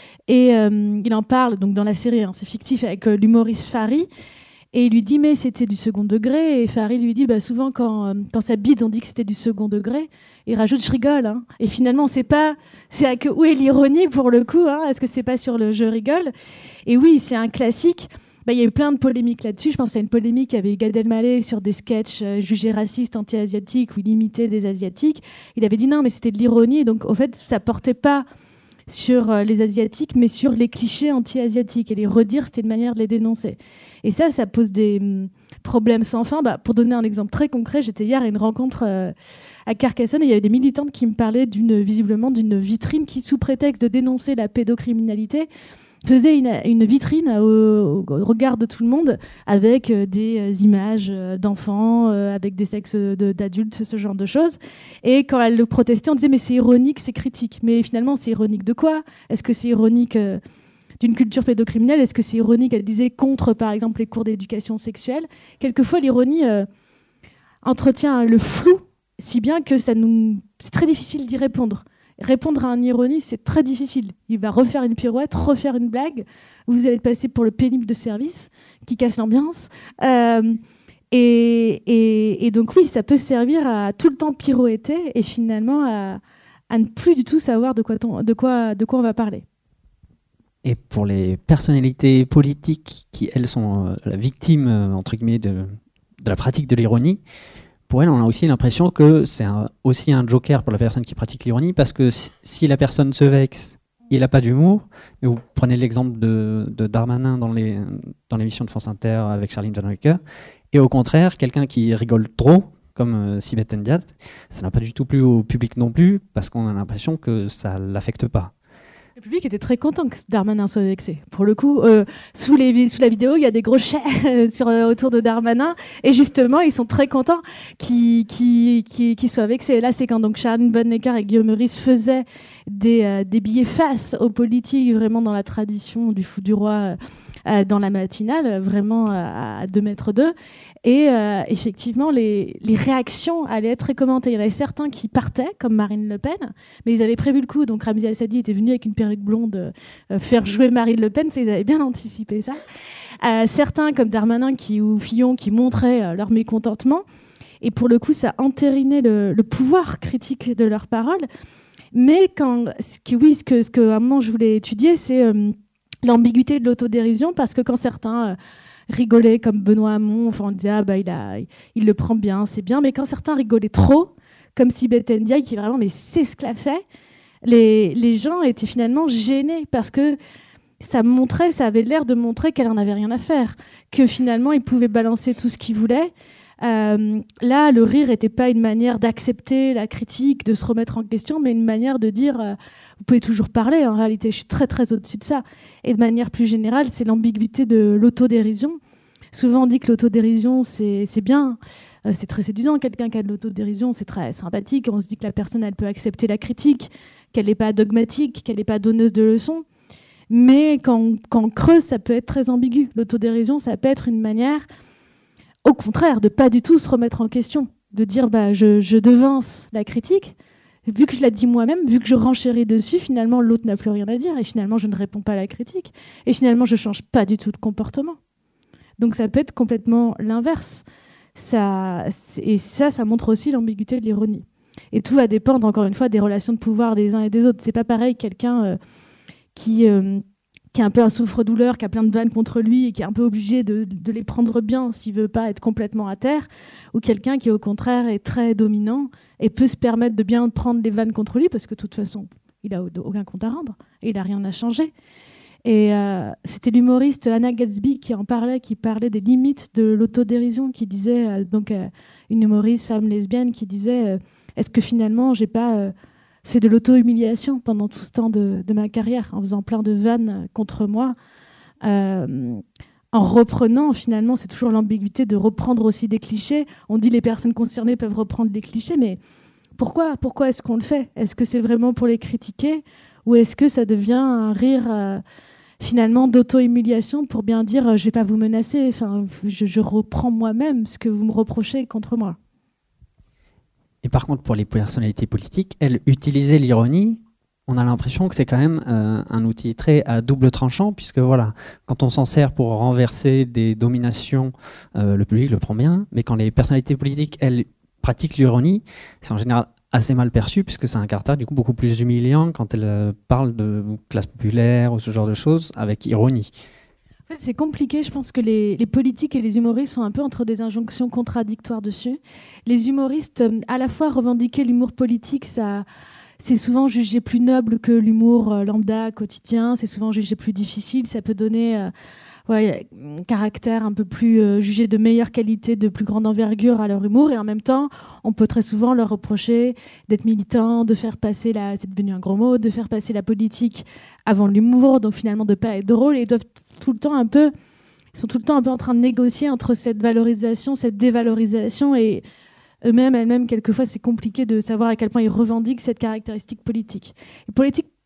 Et euh, il en parle donc dans la série, hein, c'est fictif, avec euh, l'humoriste Fari. Et il lui dit mais c'était du second degré. Et Fari lui dit bah, souvent quand, euh, quand ça bide, on dit que c'était du second degré. Il rajoute je rigole. Hein. Et finalement, on sait pas c'est à que, où est l'ironie pour le coup. Hein. Est-ce que c'est pas sur le je rigole? Et oui, c'est un classique. Bah, il y a eu plein de polémiques là-dessus. Je pense à une polémique avec Gad Elmaleh sur des sketchs euh, jugés racistes, anti-asiatiques, où il imitait des asiatiques. Il avait dit non, mais c'était de l'ironie. Et donc, en fait, ça portait pas sur euh, les asiatiques, mais sur les clichés anti-asiatiques. Et les redire, c'était une manière de les dénoncer. Et ça, ça pose des hum, problèmes sans fin. Bah, pour donner un exemple très concret, j'étais hier à une rencontre euh, à Carcassonne et il y avait des militantes qui me parlaient d'une, visiblement d'une vitrine qui, sous prétexte de dénoncer la pédocriminalité, faisait une, une vitrine au, au regard de tout le monde avec euh, des euh, images euh, d'enfants, euh, avec des sexes de, d'adultes, ce genre de choses. Et quand elle le protestait, on disait mais c'est ironique, c'est critique. Mais finalement, c'est ironique de quoi? Est-ce que c'est ironique euh, d'une culture pédocriminelle? Est-ce que c'est ironique, elle disait, contre, par exemple, les cours d'éducation sexuelle? Quelquefois, l'ironie euh, entretient le flou, si bien que ça nous... c'est très difficile d'y répondre. Répondre à un ironie, c'est très difficile. Il va refaire une pirouette, refaire une blague. Vous allez passer pour le pénible de service qui casse l'ambiance. Euh, Et, et, et donc oui, ça peut servir à tout le temps pirouetter et finalement à, à ne plus du tout savoir de quoi, ton, de, quoi, de quoi on va parler. Et pour les personnalités politiques qui, elles, sont euh, la victime, euh, entre guillemets, de, de la pratique de l'ironie, pour elles, on a aussi l'impression que c'est un, aussi un joker pour la personne qui pratique l'ironie, parce que si, si la personne se vexe, il n'a pas d'humour. Et vous prenez l'exemple de, de Darmanin dans, les, dans l'émission de France Inter avec Charline Vanhoenacker, et au contraire, quelqu'un qui rigole trop, comme euh, Sibeth Ndiaye, ça n'a pas du tout plu au public non plus, parce qu'on a l'impression que ça ne l'affecte pas. Le public était très content que Darmanin soit vexé. Pour le coup, euh, sous, les, sous la vidéo, il y a des gros chais sur, euh, autour de Darmanin. Et justement, ils sont très contents qu'il, qu'il, qu'il, qu'il soit vexé. Et là, c'est quand donc Charline Vanhoenacker et Guillaume Meurice faisaient des, euh, des billets face aux politiques, vraiment dans la tradition du fou du roi, euh, dans la matinale, vraiment à, à deux mètres d'eux. Et euh, effectivement, les, les réactions allaient être très commentées. Il y en avait certains qui partaient, comme Marine Le Pen, mais ils avaient prévu le coup. Donc Ramzi Assadi était venu avec une perruque blonde euh, faire jouer Marine Le Pen, ils avaient bien anticipé ça. Euh, certains, comme Darmanin qui, ou Fillon, qui montraient euh, leur mécontentement. Et pour le coup, ça entérinait le, le pouvoir critique de leurs paroles. Mais quand, ce que, oui, ce que, ce que à un moment je voulais étudier, c'est euh, l'ambiguïté de l'autodérision, parce que quand certains... Euh, rigolaient comme Benoît Hamon, enfin on disait ah bah il a, il le prend bien, c'est bien, mais quand certains rigolaient trop, comme Sibeth Ndiaye qui vraiment mais c'est ce qu'elle a fait, les les gens étaient finalement gênés parce que ça montrait, ça avait l'air de montrer qu'elle en avait rien à faire, que finalement il pouvait balancer tout ce qu'il voulait. Euh, là, le rire n'était pas une manière d'accepter la critique, de se remettre en question, mais une manière de dire euh, vous pouvez toujours parler, en réalité, je suis très très au-dessus de ça. Et de manière plus générale, c'est l'ambiguïté de l'autodérision. Souvent, on dit que l'autodérision, c'est, c'est bien, euh, c'est très séduisant. Quelqu'un qui a de l'autodérision, c'est très sympathique. On se dit que la personne, elle peut accepter la critique, qu'elle n'est pas dogmatique, qu'elle n'est pas donneuse de leçons. Mais quand, quand on creuse, ça peut être très ambigu. L'autodérision, ça peut être une manière... Au contraire, de pas du tout se remettre en question, de dire bah, je, je devance la critique, vu que je la dis moi-même, vu que je renchéris dessus, finalement l'autre n'a plus rien à dire, et finalement je ne réponds pas à la critique, et finalement je change pas du tout de comportement. Donc ça peut être complètement l'inverse. Ça, et ça, ça montre aussi l'ambiguïté de l'ironie. Et tout va dépendre, encore une fois, des relations de pouvoir des uns et des autres. C'est pas pareil, quelqu'un euh, qui... Euh, qui est un peu un souffre-douleur, qui a plein de vannes contre lui et qui est un peu obligé de, de les prendre bien s'il veut pas être complètement à terre, ou quelqu'un qui, au contraire, est très dominant et peut se permettre de bien prendre les vannes contre lui parce que, de toute façon, il n'a aucun compte à rendre et il n'a rien à changer. Et euh, c'était l'humoriste Anna Gatsby qui en parlait, qui parlait des limites de l'autodérision, qui disait, euh, donc euh, une humoriste femme lesbienne, qui disait euh, est-ce que finalement, j'ai pas... Euh, fait de l'auto-humiliation pendant tout ce temps de, de ma carrière, en faisant plein de vannes contre moi, euh, en reprenant, finalement, c'est toujours l'ambiguïté de reprendre aussi des clichés. On dit les personnes concernées peuvent reprendre des clichés, mais pourquoi, pourquoi est-ce qu'on le fait ? Est-ce que c'est vraiment pour les critiquer, ou est-ce que ça devient un rire euh, finalement d'auto-humiliation pour bien dire euh, « je ne vais pas vous menacer, enfin, je, je reprends moi-même ce que vous me reprochez contre moi ». Et par contre, pour les personnalités politiques, elles utilisaient l'ironie. On a l'impression que c'est quand même euh, un outil très à double tranchant, puisque voilà, quand on s'en sert pour renverser des dominations, euh, le public le prend bien, mais quand les personnalités politiques, elles, pratiquent l'ironie, c'est en général assez mal perçu, puisque c'est un caractère du coup beaucoup plus humiliant quand elles euh, parlent de classe populaire ou ce genre de choses avec ironie. En fait, c'est compliqué. Je pense que les, les politiques et les humoristes sont un peu entre des injonctions contradictoires dessus. Les humoristes, à la fois revendiquer l'humour politique, ça, c'est souvent jugé plus noble que l'humour euh, lambda, quotidien. C'est souvent jugé plus difficile. Ça peut donner euh, ouais, un caractère un peu plus euh, jugé de meilleure qualité, de plus grande envergure à leur humour. Et en même temps, on peut très souvent leur reprocher d'être militant, de faire passer la, c'est devenu un gros mot, de faire passer la politique avant l'humour, donc finalement de pas être drôle. Et ils doivent tout le temps un peu, ils sont tout le temps un peu en train de négocier entre cette valorisation, cette dévalorisation, et eux-mêmes, elles-mêmes, quelquefois, c'est compliqué de savoir à quel point ils revendiquent cette caractéristique politique. Et politique,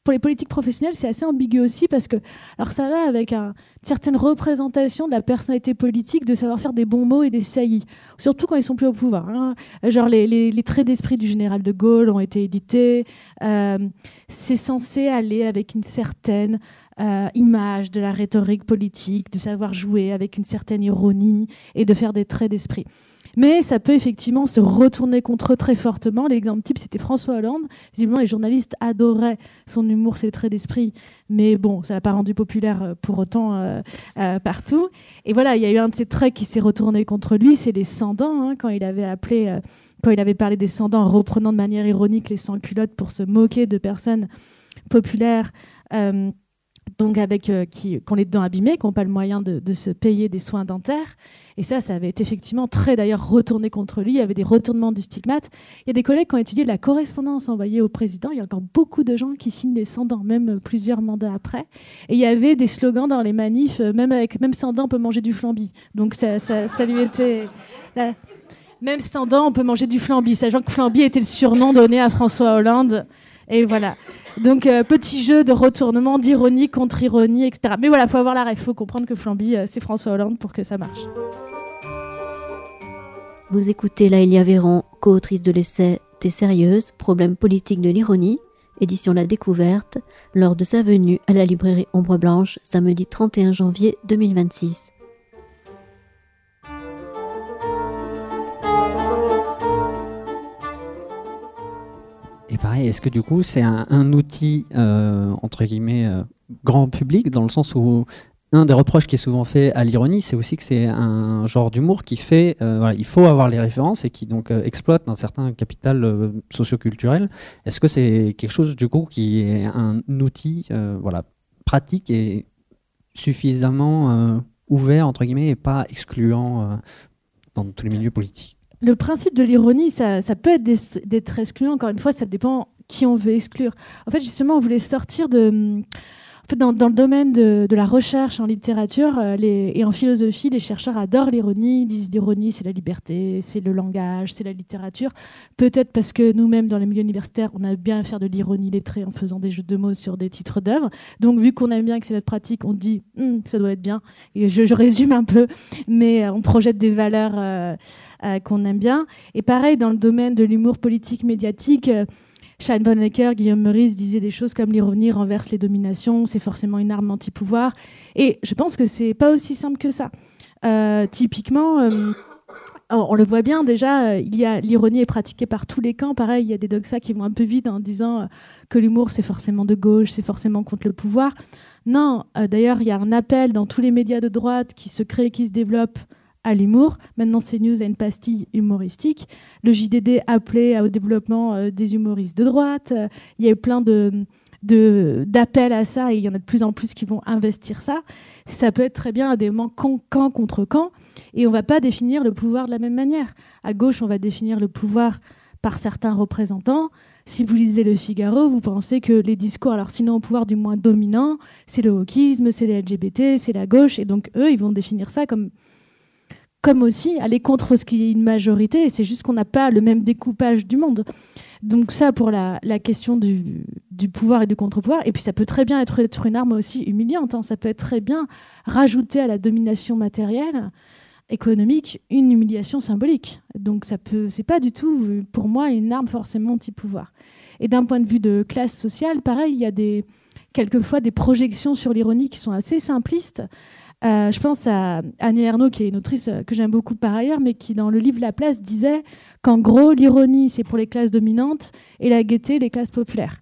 pour les politiques professionnelles, c'est assez ambigu aussi parce que, alors ça va avec un, une certaine représentation de la personnalité politique, de savoir faire des bons mots et des saillies, surtout quand ils sont plus au pouvoir. Hein. Genre les, les, les traits d'esprit du général de Gaulle ont été édités. Euh, c'est censé aller avec une certaine euh, image de la rhétorique politique, de savoir jouer avec une certaine ironie et de faire des traits d'esprit. Mais ça peut effectivement se retourner contre eux très fortement. L'exemple type, c'était François Hollande. Visiblement, les journalistes adoraient son humour, ses traits d'esprit. Mais bon, ça l'a pas rendu populaire pour autant euh, euh, partout. Et voilà, il y a eu un de ces traits qui s'est retourné contre lui, c'est les sans-dents. Hein, quand il avait appelé, euh, quand il avait parlé des sans-dents en reprenant de manière ironique les sans-culottes pour se moquer de personnes populaires. Euh, donc avec euh, qui, qui ont les dents abîmées, qui n'ont pas le moyen de, de se payer des soins dentaires. Et ça, ça avait été effectivement très d'ailleurs retourné contre lui. Il y avait des retournements du stigmate. Il y a des collègues qui ont étudié la correspondance envoyée au président. Il y a encore beaucoup de gens qui signent des sans-dents, même plusieurs mandats après. Et il y avait des slogans dans les manifs, même avec même sans dents, on peut manger du flambi. Donc ça, ça, ça lui était... Là, même sans dents, on peut manger du flambi, sachant que flambi était le surnom donné à François Hollande. Et voilà. Donc, euh, petit jeu de retournement, d'ironie contre ironie, et cetera. Mais voilà, il faut avoir la ref, il faut comprendre que Flamby, euh, c'est François Hollande pour que ça marche. Vous écoutez Laëlia Véran, co-autrice de l'essai T'es sérieuse, problème politique de l'ironie, édition La Découverte, lors de sa venue à la librairie Ombre Blanche, samedi trente et un janvier deux mille vingt-six. Et pareil, est-ce que du coup c'est un, un outil euh, entre guillemets euh, grand public, dans le sens où un des reproches qui est souvent fait à l'ironie, c'est aussi que c'est un genre d'humour qui fait, euh, voilà, il faut avoir les références et qui donc euh, exploite un certain capital euh, socio-culturel. Est-ce que c'est quelque chose du coup qui est un outil euh, voilà, pratique et suffisamment euh, ouvert entre guillemets et pas excluant euh, dans tous les milieux politiques? Le principe de l'ironie, ça, ça peut être d'être excluant. Encore une fois, ça dépend qui on veut exclure. En fait, justement, on voulait sortir de... En fait, dans, dans le domaine de, de la recherche en littérature euh, les, et en philosophie, les chercheurs adorent l'ironie. Ils disent l'ironie, c'est la liberté, c'est le langage, c'est la littérature. Peut-être parce que nous-mêmes, dans les milieux universitaires, on aime bien faire de l'ironie lettrée en faisant des jeux de mots sur des titres d'œuvres. Donc, vu qu'on aime bien que c'est notre pratique, on dit hm, ça doit être bien. Et je, je résume un peu, mais euh, on projette des valeurs euh, euh, qu'on aime bien. Et pareil, dans le domaine de l'humour politique médiatique, euh, Shane Bonnecker, Guillaume Meurice disaient des choses comme l'ironie renverse les dominations, c'est forcément une arme anti-pouvoir. Et je pense que c'est pas aussi simple que ça. Euh, typiquement, euh, on le voit bien déjà, euh, il y a l'ironie est pratiquée par tous les camps. Pareil, il y a des doxas qui vont un peu vite en disant euh, que l'humour c'est forcément de gauche, c'est forcément contre le pouvoir. Non, euh, d'ailleurs, il y a un appel dans tous les médias de droite qui se crée, qui se développe à l'humour. Maintenant, CNews a une pastille humoristique. Le J D D appelait au développement euh, des humoristes de droite. Euh, il y a eu plein de, de, d'appels à ça et il y en a de plus en plus qui vont investir ça. Ça peut être très bien à des moments camp contre camp et on ne va pas définir le pouvoir de la même manière. À gauche, on va définir le pouvoir par certains représentants. Si vous lisez Le Figaro, vous pensez que les discours, alors sinon au pouvoir du moins dominant, c'est le wokisme, c'est les L G B T, c'est la gauche. Et donc, eux, ils vont définir ça comme... comme aussi aller contre ce qui est une majorité, et c'est juste qu'on n'a pas le même découpage du monde. Donc ça, pour la, la question du, du pouvoir et du contre-pouvoir, et puis ça peut très bien être, être une arme aussi humiliante, hein. Ça peut être très bien rajouter à la domination matérielle, économique, une humiliation symbolique. Donc ça peut, c'est pas du tout, pour moi, une arme forcément anti-pouvoir. Et d'un point de vue de classe sociale, pareil, il y a des, quelquefois des projections sur l'ironie qui sont assez simplistes. Euh, je pense à Annie Ernaux, qui est une autrice que j'aime beaucoup par ailleurs, mais qui, dans le livre La Place, disait qu'en gros, l'ironie, c'est pour les classes dominantes et la gaieté, les classes populaires.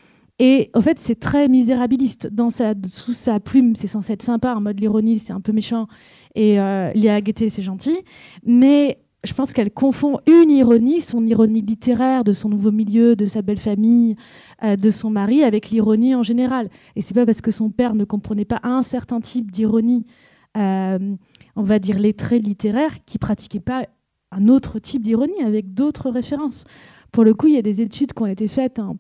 Et en fait, c'est très misérabiliste. Dans sa, sous sa plume, c'est censé être sympa. En mode l'ironie, c'est un peu méchant. Et euh, la gaieté, c'est gentil. Mais je pense qu'elle confond une ironie, son ironie littéraire, de son nouveau milieu, de sa belle famille, euh, de son mari, avec l'ironie en général. Et c'est pas parce que son père ne comprenait pas un certain type d'ironie, euh, on va dire lettré littéraire, qui pratiquait pas un autre type d'ironie avec d'autres références. Pour le coup, il y a des études qui ont été faites en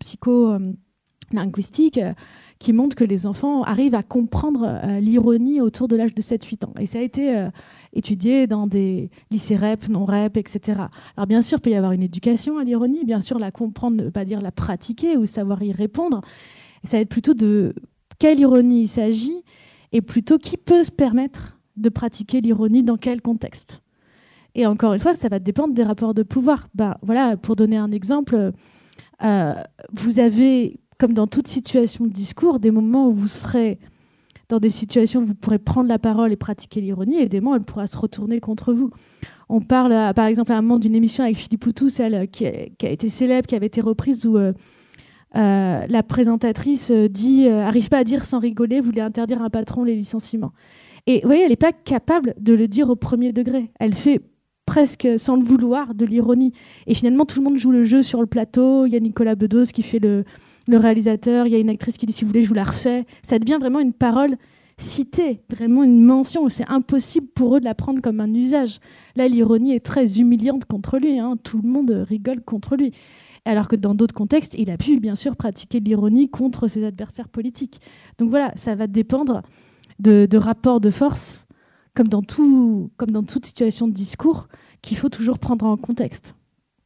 psycholinguistique euh, qui montrent que les enfants arrivent à comprendre euh, l'ironie autour de l'âge de sept huit ans. Et ça a été euh, étudié dans des lycées R E P, non-R E P, et cetera. Alors bien sûr, il peut y avoir une éducation à l'ironie, bien sûr, la comprendre, ne veut pas dire la pratiquer ou savoir y répondre, Et ça va être plutôt de quelle ironie il s'agit, et plutôt qui peut se permettre de pratiquer l'ironie dans quel contexte. Et encore une fois, ça va dépendre des rapports de pouvoir. Ben, voilà, pour donner un exemple, euh, vous avez, comme dans toute situation de discours, des moments où vous serez dans des situations où vous pourrez prendre la parole et pratiquer l'ironie, et des moments où elle pourra se retourner contre vous. On parle, euh, par exemple, à un moment d'une émission avec Philippe Poutou, celle qui a, qui a été célèbre, qui avait été reprise, où euh, euh, la présentatrice dit euh, « arrive pas à dire sans rigoler, vous voulez interdire à un patron les licenciements ». Et vous voyez, elle n'est pas capable de le dire au premier degré. Elle fait presque sans le vouloir de l'ironie. Et finalement, tout le monde joue le jeu sur le plateau. Il y a Nicolas Bedos qui fait le, le réalisateur. Il y a une actrice qui dit « si vous voulez, je vous la refais ». Ça devient vraiment une parole citée, vraiment une mention. C'est impossible pour eux de la prendre comme un usage. Là, l'ironie est très humiliante contre lui. Hein. Tout le monde rigole contre lui. Alors que dans d'autres contextes, il a pu, bien sûr, pratiquer de l'ironie contre ses adversaires politiques. Donc voilà, ça va dépendre de, de rapports de force, comme dans, tout, comme dans toute situation de discours, qu'il faut toujours prendre en contexte.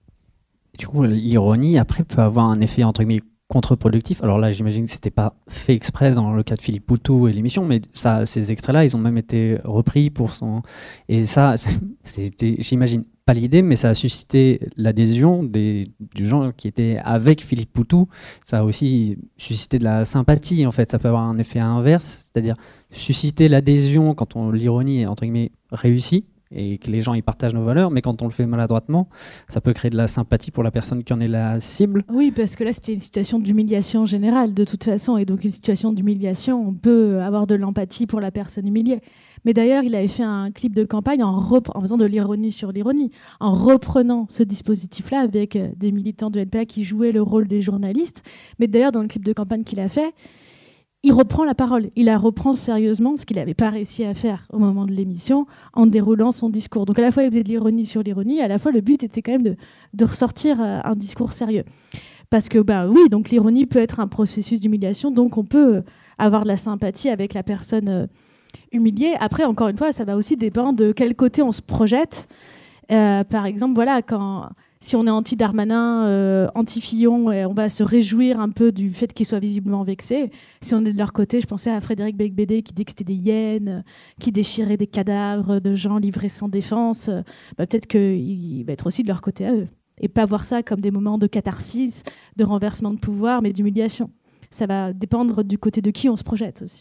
Du coup, l'ironie, après, peut avoir un effet, entre guillemets, contre-productif. Alors là, j'imagine que ce n'était pas fait exprès dans le cas de Philippe Poutou et l'émission, mais ça, ces extraits-là, ils ont même été repris pour son... Et ça, c'était, j'imagine, pas l'idée, mais ça a suscité l'adhésion des, des gens qui étaient avec Philippe Poutou. Ça a aussi suscité de la sympathie, en fait. Ça peut avoir un effet inverse, c'est-à-dire susciter l'adhésion quand on, l'ironie est, entre guillemets, réussie, et que les gens y partagent nos valeurs, mais quand on le fait maladroitement, ça peut créer de la sympathie pour la personne qui en est la cible. Oui, parce que là, c'était une situation d'humiliation générale, de toute façon, et donc une situation d'humiliation, on peut avoir de l'empathie pour la personne humiliée. Mais d'ailleurs, il avait fait un clip de campagne en, rep- en faisant de l'ironie sur l'ironie, en reprenant ce dispositif-là avec des militants de N P A qui jouaient le rôle des journalistes. Mais d'ailleurs, dans le clip de campagne qu'il a fait, il reprend la parole, il la reprend sérieusement, ce qu'il n'avait pas réussi à faire au moment de l'émission, en déroulant son discours. Donc à la fois, il faisait de l'ironie sur l'ironie, à la fois, le but était quand même de, de ressortir un discours sérieux. Parce que, bah, oui, donc l'ironie peut être un processus d'humiliation, donc on peut avoir de la sympathie avec la personne euh, humiliée. Après, encore une fois, ça va aussi dépendre de quel côté on se projette. Euh, par exemple, voilà, quand... Si on est anti-Darmanin, euh, anti-Fillon, on va se réjouir un peu du fait qu'ils soient visiblement vexés. Si on est de leur côté, je pensais à Frédéric Beigbeder qui dit que c'était des hyènes, qui déchiraient des cadavres de gens livrés sans défense. Bah, peut-être qu'il va être aussi de leur côté à eux. Et pas voir ça comme des moments de catharsis, de renversement de pouvoir, mais d'humiliation. Ça va dépendre du côté de qui on se projette aussi.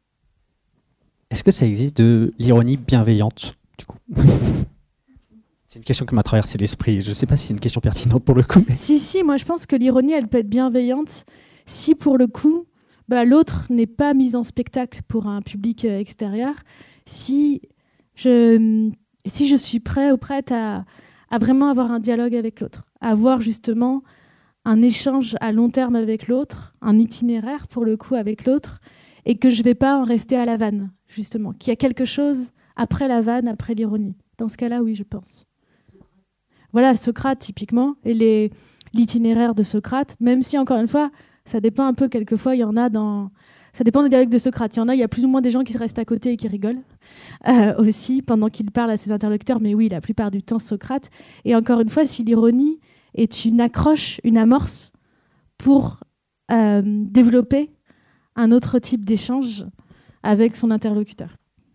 Est-ce que ça existe de l'ironie bienveillante, du coup ? C'est une question qui m'a traversé l'esprit. Je ne sais pas si c'est une question pertinente pour le coup. Mais... Si, si, moi je pense que l'ironie, elle peut être bienveillante si pour le coup, bah, l'autre n'est pas mis en spectacle pour un public euh, extérieur. Si je, si je suis prêt ou prête à, à vraiment avoir un dialogue avec l'autre, à avoir justement un échange à long terme avec l'autre, un itinéraire pour le coup avec l'autre, et que je ne vais pas en rester à la vanne, justement. Qu'il y a quelque chose après la vanne, après l'ironie. Dans ce cas-là, oui, je pense. Voilà, Socrate, typiquement, et les, l'itinéraire de Socrate, même si, encore une fois, ça dépend un peu, quelquefois, il y en a dans... Ça dépend des dialogues de Socrate. Il y en a, il y a plus ou moins des gens qui restent à côté et qui rigolent euh, aussi, pendant qu'il parle à ses interlocuteurs, mais oui, la plupart du temps, Socrate. Et encore une fois, si l'ironie est une accroche, une amorce pour euh, développer un autre type d'échange avec son interlocuteur.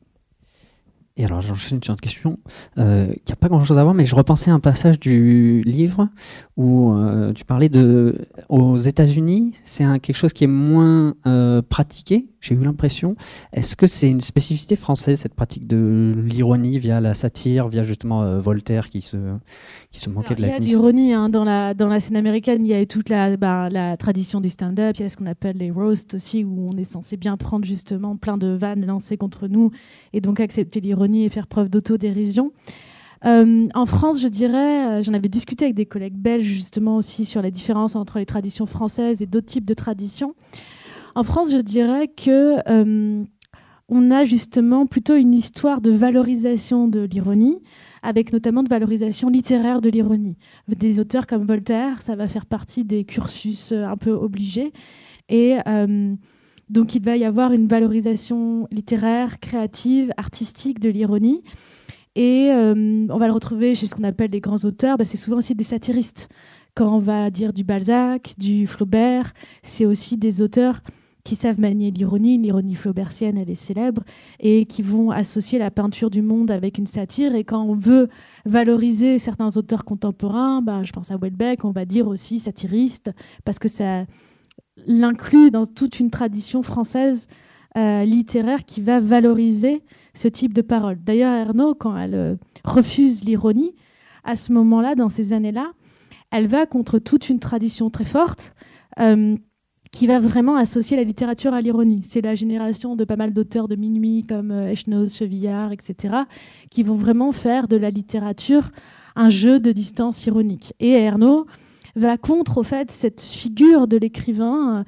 Et alors, j'enchaîne sur une question euh, qui n'a pas grand-chose à voir, mais je repensais à un passage du livre où euh, tu parlais de... Aux États-Unis, c'est un, quelque chose qui est moins euh, pratiqué, j'ai eu l'impression. Est-ce que c'est une spécificité française, cette pratique de l'ironie via la satire, via justement euh, Voltaire qui se, qui se moquait alors, de la Il y a de l'ironie hein, dans, la, dans la scène américaine, il y a eu toute la, bah, la tradition du stand-up, il y a ce qu'on appelle les roasts aussi, où on est censé bien prendre justement plein de vannes lancées contre nous et donc accepter l'ironie et faire preuve d'autodérision. Euh, en France, je dirais, euh, j'en avais discuté avec des collègues belges justement aussi sur la différence entre les traditions françaises et d'autres types de traditions. En France, je dirais que euh, on a justement plutôt une histoire de valorisation de l'ironie, avec notamment de valorisation littéraire de l'ironie. Des auteurs comme Voltaire, ça va faire partie des cursus un peu obligés. Et euh, donc, il va y avoir une valorisation littéraire, créative, artistique de l'ironie. Et euh, on va le retrouver chez ce qu'on appelle les grands auteurs. Bah, c'est souvent aussi des satiristes, quand on va dire du Balzac, du Flaubert, c'est aussi des auteurs qui savent manier l'ironie. L'ironie flaubertienne, elle est célèbre, et qui vont associer la peinture du monde avec une satire. Et quand on veut valoriser certains auteurs contemporains, bah, je pense à Houellebecq, on va dire aussi satiriste, parce que ça l'inclut dans toute une tradition française euh, littéraire qui va valoriser ce type de parole. D'ailleurs, Ernaux, quand elle euh, refuse l'ironie, à ce moment-là, dans ces années-là, elle va contre toute une tradition très forte, euh, qui va vraiment associer la littérature à l'ironie. C'est la génération de pas mal d'auteurs de minuit comme euh, Echenoz, Chevillard, et cetera, qui vont vraiment faire de la littérature un jeu de distance ironique. Et Ernaux va contre, au fait, cette figure de l'écrivain euh,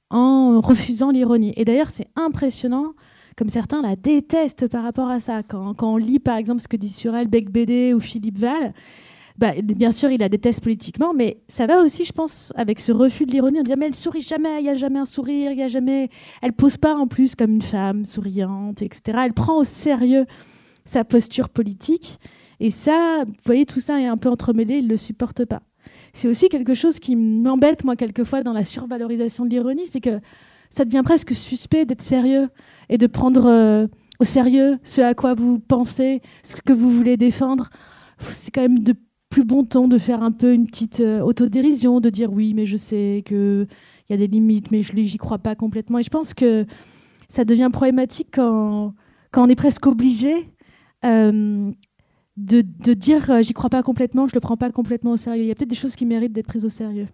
en refusant l'ironie. Et d'ailleurs, c'est impressionnant, comme certains la détestent par rapport à ça. Quand, quand on lit, par exemple, ce que dit sur elle Becbédé ou Philippe Val, bah, bien sûr, il la déteste politiquement, mais ça va aussi, je pense, avec ce refus de l'ironie. On dit, mais elle sourit jamais, il n'y a jamais un sourire, il y a jamais... Elle pose pas en plus comme une femme souriante, et cetera. Elle prend au sérieux sa posture politique. Et ça, vous voyez, tout ça est un peu entremêlé, il ne le supporte pas. C'est aussi quelque chose qui m'embête, moi, quelquefois, dans la survalorisation de l'ironie, c'est que ça devient presque suspect d'être sérieux et de prendre euh, au sérieux ce à quoi vous pensez, ce que vous voulez défendre. C'est quand même de plus bon ton de faire un peu une petite euh, autodérision, de dire oui, mais je sais qu'il y a des limites, mais je n'y crois pas complètement. Et je pense que ça devient problématique quand, quand on est presque obligé euh, de, de dire euh, j'y crois pas complètement, je le prends pas complètement au sérieux. Il y a peut-être des choses qui méritent d'être prises au sérieux.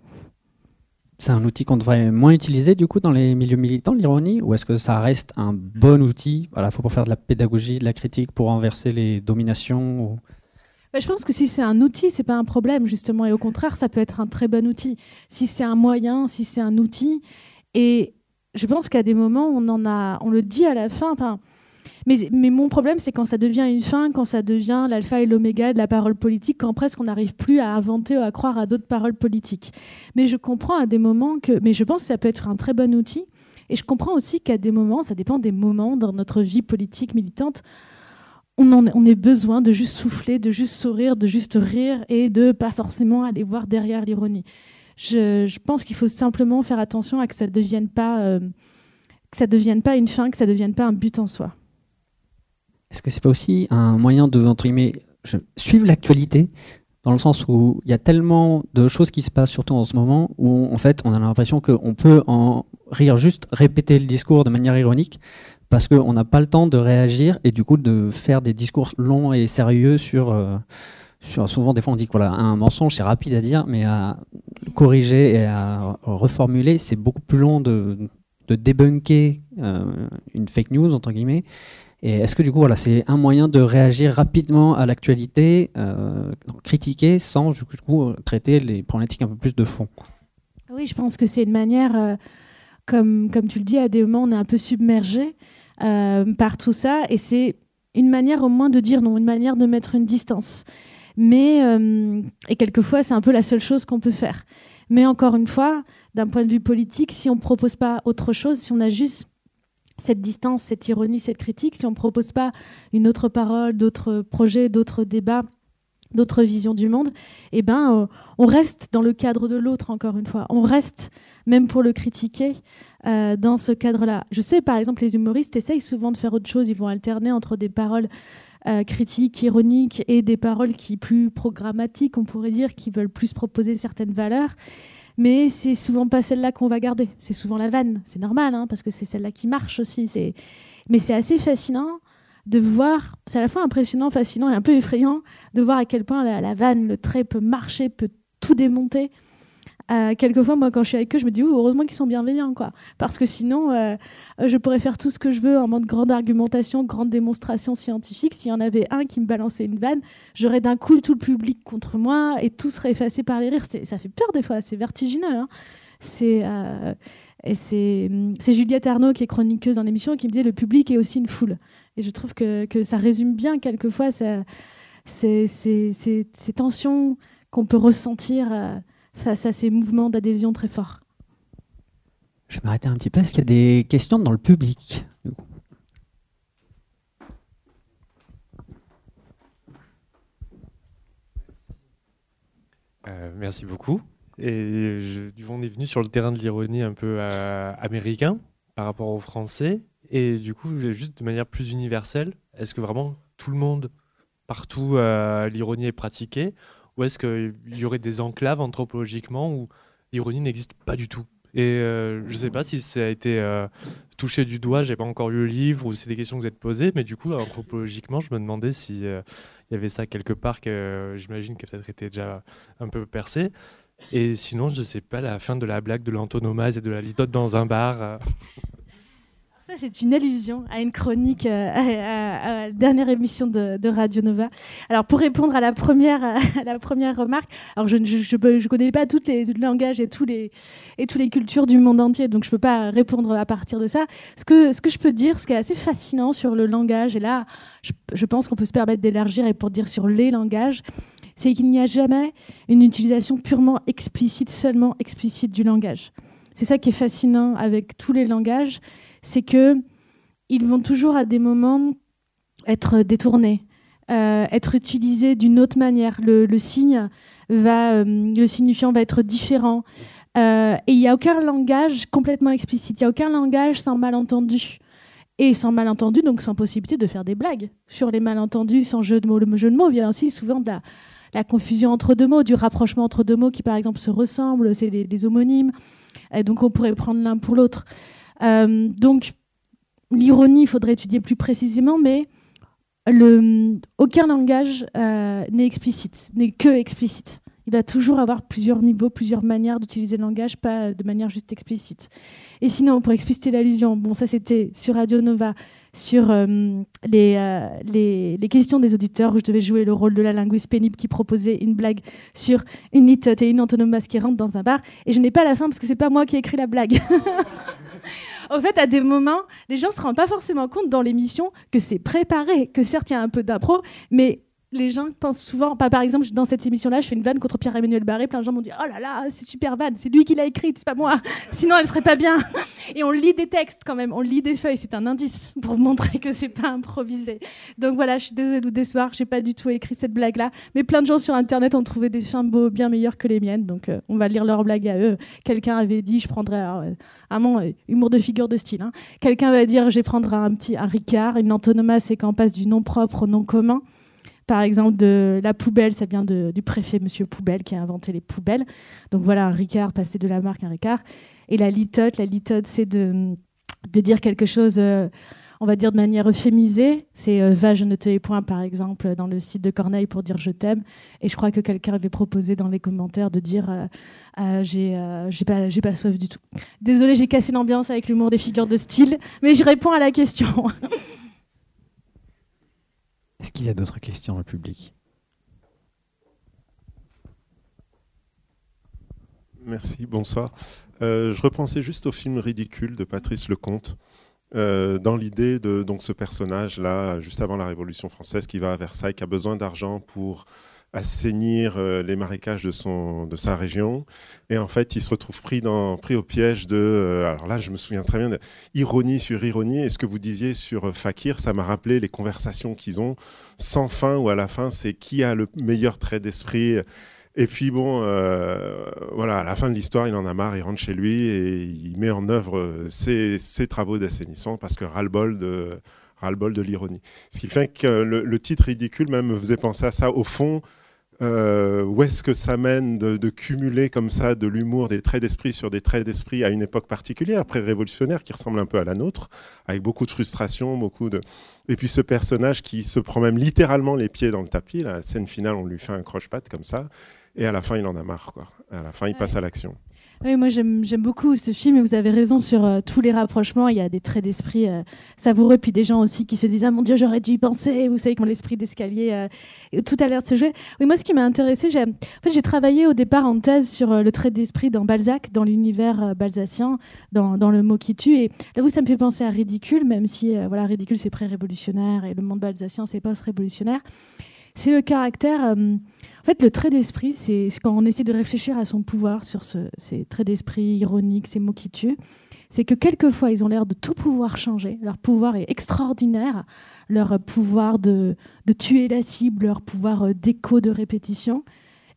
C'est un outil qu'on devrait moins utiliser du coup dans les milieux militants, l'ironie, ou est-ce que ça reste un bon outil, voilà, faut pour faire de la pédagogie, de la critique, pour renverser les dominations ou... Je pense que si c'est un outil, c'est pas un problème, justement. Et au contraire, ça peut être un très bon outil. Si c'est un moyen, si c'est un outil. Et je pense qu'à des moments, on en a, on le dit à la fin. Enfin, mais, mais mon problème, c'est quand ça devient une fin, quand ça devient l'alpha et l'oméga de la parole politique, quand presque on n'arrive plus à inventer ou à croire à d'autres paroles politiques. Mais je comprends à des moments que... Mais je pense que ça peut être un très bon outil. Et je comprends aussi qu'à des moments, ça dépend des moments dans notre vie politique militante, On, en, on ait besoin de juste souffler, de juste sourire, de juste rire et de pas forcément aller voir derrière l'ironie. Je, je pense qu'il faut simplement faire attention à que ça ne devienne pas, euh, que ça devienne pas une fin, que ça ne devienne pas un but en soi. Est-ce que c'est pas aussi un moyen de, entre guillemets, je, suivre l'actualité, dans le sens où il y a tellement de choses qui se passent, surtout en ce moment, où on, en fait on a l'impression qu'on peut en rire, juste répéter le discours de manière ironique, parce qu'on n'a pas le temps de réagir et du coup de faire des discours longs et sérieux sur, euh, sur souvent des fois on dit que voilà, un mensonge c'est rapide à dire, mais à corriger et à reformuler c'est beaucoup plus long de, de débunker euh, une fake news entre guillemets. Et est-ce que du coup voilà, c'est un moyen de réagir rapidement à l'actualité, euh, critiquer sans du coup traiter les problématiques un peu plus de fond? Oui, je pense que c'est une manière, euh, comme, comme tu le dis, à des moments on est un peu submergé Euh, par tout ça, et c'est une manière au moins de dire non, une manière de mettre une distance. Mais, euh, et quelquefois, c'est un peu la seule chose qu'on peut faire. Mais encore une fois, d'un point de vue politique, si on ne propose pas autre chose, si on a juste cette distance, cette ironie, cette critique, si on ne propose pas une autre parole, d'autres projets, d'autres débats, d'autres visions du monde, eh ben, euh, on reste dans le cadre de l'autre, encore une fois. On reste, même pour le critiquer, euh, dans ce cadre-là. Je sais, par exemple, les humoristes essayent souvent de faire autre chose. Ils vont alterner entre des paroles euh, critiques, ironiques, et des paroles qui plus programmatiques, on pourrait dire, qui veulent plus proposer certaines valeurs. Mais c'est souvent pas celle-là qu'on va garder. C'est souvent la vanne. C'est normal, hein, parce que c'est celle-là qui marche aussi. C'est... Mais c'est assez fascinant de voir, c'est à la fois impressionnant, fascinant et un peu effrayant, de voir à quel point la, la vanne, le trait peut marcher, peut tout démonter. Euh, quelquefois, moi, quand je suis avec eux, je me dis, heureusement qu'ils sont bienveillants, quoi. Parce que sinon, euh, je pourrais faire tout ce que je veux en mode grande argumentation, grande démonstration scientifique. S'il y en avait un qui me balançait une vanne, j'aurais d'un coup tout le public contre moi et tout serait effacé par les rires. C'est, ça fait peur des fois, c'est vertigineux, hein. C'est... Euh, Et c'est, c'est Juliette Arnaud, qui est chroniqueuse dans l'émission, qui me disait le public est aussi une foule. Et je trouve que, que ça résume bien quelquefois ça, ces, ces, ces, ces tensions qu'on peut ressentir euh, face à ces mouvements d'adhésion très forts. Je vais m'arrêter un petit peu. Est-ce qu'il y a des questions dans le public ? euh, Merci beaucoup. Et je, on est venu sur le terrain de l'ironie un peu euh, américain par rapport au français. Et du coup, juste de manière plus universelle, est-ce que vraiment tout le monde, partout, euh, l'ironie est pratiquée? Ou est-ce qu'il y aurait des enclaves anthropologiquement où l'ironie n'existe pas du tout? Et euh, je ne sais pas si ça a été euh, touché du doigt, je n'ai pas encore lu le livre, ou c'est des questions que vous êtes posées, mais du coup, anthropologiquement, je me demandais s'il euh, y avait ça quelque part, que euh, j'imagine que peut-être était déjà un peu percé. Et sinon, je ne sais pas, la fin de la blague de l'antonomase et de la litote dans un bar. Euh... Ça, c'est une allusion à une chronique, euh, à, à, à la dernière émission de, de Radio Nova. Alors, pour répondre à la première, à la première remarque, alors je ne je, je, je connais pas tous les, les langages et tous les, et toutes les cultures du monde entier, donc je ne peux pas répondre à partir de ça. Ce que, ce que je peux dire, ce qui est assez fascinant sur le langage, et là, je, je pense qu'on peut se permettre d'élargir et pour dire sur les langages, c'est qu'il n'y a jamais une utilisation purement explicite, seulement explicite du langage. C'est ça qui est fascinant avec tous les langages, c'est qu'ils vont toujours à des moments être détournés, euh, être utilisés d'une autre manière. Le, le signe va, euh, le signifiant va être différent. Euh, et il n'y a aucun langage complètement explicite. Il n'y a aucun langage sans malentendu. Et sans malentendu, donc sans possibilité de faire des blagues sur les malentendus, sans jeu de mots. Le jeu de mots vient aussi souvent de la, la confusion entre deux mots, du rapprochement entre deux mots qui, par exemple, se ressemblent, c'est les, les homonymes. Et donc, on pourrait prendre l'un pour l'autre. Euh, donc, l'ironie, il faudrait étudier plus précisément, mais le, aucun langage euh, n'est explicite, n'est que explicite. Il va toujours avoir plusieurs niveaux, plusieurs manières d'utiliser le langage, pas de manière juste explicite. Et sinon, pour expliciter l'allusion, bon, ça c'était sur Radio Nova, sur euh, les, euh, les, les questions des auditeurs, où je devais jouer le rôle de la linguiste pénible qui proposait une blague sur une litote et une antonomase qui rentrent dans un bar. Et je n'ai pas la fin parce que c'est pas moi qui ai écrit la blague. En fait, à des moments, les gens ne se rendent pas forcément compte dans l'émission que c'est préparé, que certes, il y a un peu d'impro, mais les gens pensent souvent... Pas, par exemple, dans cette émission-là, je fais une vanne contre Pierre-Emmanuel Barré, plein de gens m'ont dit « Oh là là, c'est super vanne, c'est lui qui l'a écrite, c'est pas moi, sinon elle serait pas bien. » Et on lit des textes quand même, on lit des feuilles, c'est un indice pour montrer que c'est pas improvisé. Donc voilà, je suis désolée de vous décevoir, j'ai pas du tout écrit cette blague-là, mais plein de gens sur Internet ont trouvé des symbos bien meilleurs que les miennes, donc euh, on va lire leur blague à eux. Quelqu'un avait dit, je prendrais... Alors, euh, à mon euh, humour de figure de style. Hein. Quelqu'un va dire, je vais prendre un petit un Ricard, une antonomase, c'est quand on passe du nom propre au nom commun. Par exemple, de la poubelle, ça vient de, du préfet Monsieur Poubelle qui a inventé les poubelles. Donc voilà, un Ricard, passer de la marque un Ricard. Et la litote, la litote, c'est de, de dire quelque chose, euh, on va dire de manière euphémisée. C'est euh, va, je ne te hais point, par exemple, dans le site de Corneille pour dire je t'aime. Et je crois que quelqu'un avait proposé dans les commentaires de dire euh, euh, j'ai, euh, j'ai pas, j'ai pas soif du tout. Désolée, j'ai cassé l'ambiance avec l'humour des figures de style, mais je réponds à la question. Est-ce qu'il y a d'autres questions au public ? Merci, bonsoir. Euh, je repensais juste au film Ridicule de Patrice Lecomte, euh, dans l'idée de donc, ce personnage-là, juste avant la Révolution française, qui va à Versailles, qui a besoin d'argent pour assainir euh, les marécages de, son, de sa région. Et en fait, il se retrouve pris, dans, pris au piège de... Euh, alors là, je me souviens très bien de ironie sur ironie. Et ce que vous disiez sur euh, Fakir, ça m'a rappelé les conversations qu'ils ont sans fin, où à la fin, c'est qui a le meilleur trait d'esprit. Et puis bon, euh, voilà, à la fin de l'histoire, il en a marre, il rentre chez lui et il met en œuvre ses, ses travaux d'assainissement parce que ras-le-bol de, ras-le-bol de l'ironie. Ce qui fait que le, le titre Ridicule même me faisait penser à ça. Au fond, Euh, où est-ce que ça mène de, de cumuler comme ça de l'humour, des traits d'esprit sur des traits d'esprit à une époque particulière, pré-révolutionnaire, qui ressemble un peu à la nôtre, avec beaucoup de frustration, beaucoup de... Et puis ce personnage qui se prend même littéralement les pieds dans le tapis. La scène finale, on lui fait un croche-patte comme ça, et à la fin, il en a marre, quoi. À la fin, il passe à l'action. Oui, moi j'aime, j'aime beaucoup ce film et vous avez raison sur euh, tous les rapprochements. Il y a des traits d'esprit euh, savoureux, puis des gens aussi qui se disent « Ah mon Dieu, j'aurais dû y penser !» Vous savez, comme l'esprit d'escalier, euh, tout a l'air de se jouer. Oui, moi ce qui m'a intéressée, j'ai, en fait, j'ai travaillé au départ en thèse sur euh, le trait d'esprit dans Balzac, dans l'univers euh, balzacien, dans, dans Le mot qui tue. Et là, vous, ça me fait penser à Ridicule, même si euh, voilà, Ridicule c'est pré-révolutionnaire et le monde balzacien c'est post-révolutionnaire. C'est le caractère... Euh, en fait, le trait d'esprit, c'est quand on essaie de réfléchir à son pouvoir sur ce, ces traits d'esprit ironiques, ces mots qui tuent, c'est que quelquefois, ils ont l'air de tout pouvoir changer. Leur pouvoir est extraordinaire, leur pouvoir de, de tuer la cible, leur pouvoir d'écho, de répétition.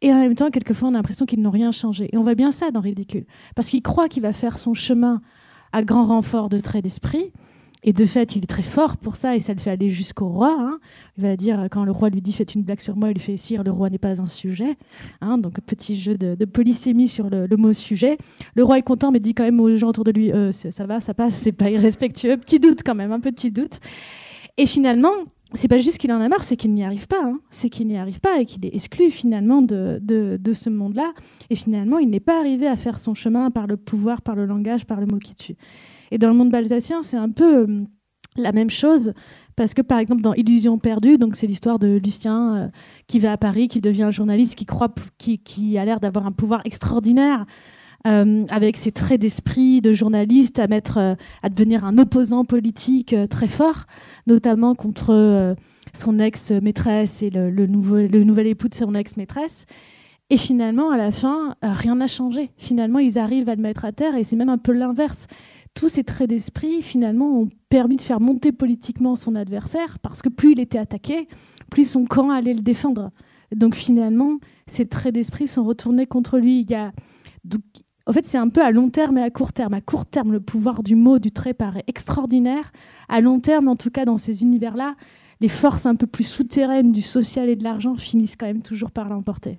Et en même temps, quelquefois, on a l'impression qu'ils n'ont rien changé. Et on voit bien ça dans Ridicule. Parce qu'il croit qu'il va faire son chemin à grand renfort de traits d'esprit. Et de fait, il est très fort pour ça, et ça le fait aller jusqu'au roi. Hein. Il va dire, quand le roi lui dit « faites une blague sur moi », il lui fait « sire, le roi n'est pas un sujet hein. ». Donc, petit jeu de, de polysémie sur le, le mot « sujet ». Le roi est content, mais dit quand même aux gens autour de lui euh, « ça va, ça passe, c'est pas irrespectueux ». Petit doute quand même, un petit doute. Et finalement, c'est pas juste qu'il en a marre, c'est qu'il n'y arrive pas. Hein. C'est qu'il n'y arrive pas et qu'il est exclu finalement de, de, de ce monde-là. Et finalement, il n'est pas arrivé à faire son chemin par le pouvoir, par le langage, par le mot qui tue. Et dans le monde balzacien, c'est un peu euh, la même chose, parce que par exemple dans Illusion perdue, donc c'est l'histoire de Lucien euh, qui va à Paris, qui devient un journaliste, qui croit, qui, qui a l'air d'avoir un pouvoir extraordinaire, euh, avec ses traits d'esprit de journaliste, à mettre, euh, à devenir un opposant politique euh, très fort, notamment contre euh, son ex-maîtresse et le, le, nouveau, le nouvel époux de son ex-maîtresse. Et finalement, à la fin, euh, rien n'a changé. Finalement, ils arrivent à le mettre à terre, et c'est même un peu l'inverse. Tous ces traits d'esprit, finalement, ont permis de faire monter politiquement son adversaire, parce que plus il était attaqué, plus son camp allait le défendre. Donc finalement, ces traits d'esprit sont retournés contre lui. Il y a... Donc, en fait, c'est un peu à long terme et à court terme. À court terme, le pouvoir du mot, du trait paraît extraordinaire. À long terme, en tout cas, dans ces univers-là, les forces un peu plus souterraines du social et de l'argent finissent quand même toujours par l'emporter.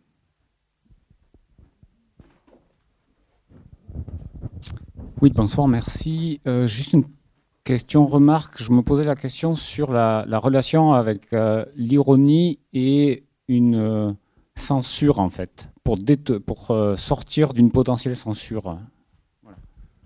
Oui, bonsoir, merci. Euh, juste une question, remarque. Je me posais la question sur la, la relation avec euh, l'ironie et une euh, censure, en fait, pour, dét- pour euh, sortir d'une potentielle censure. Voilà.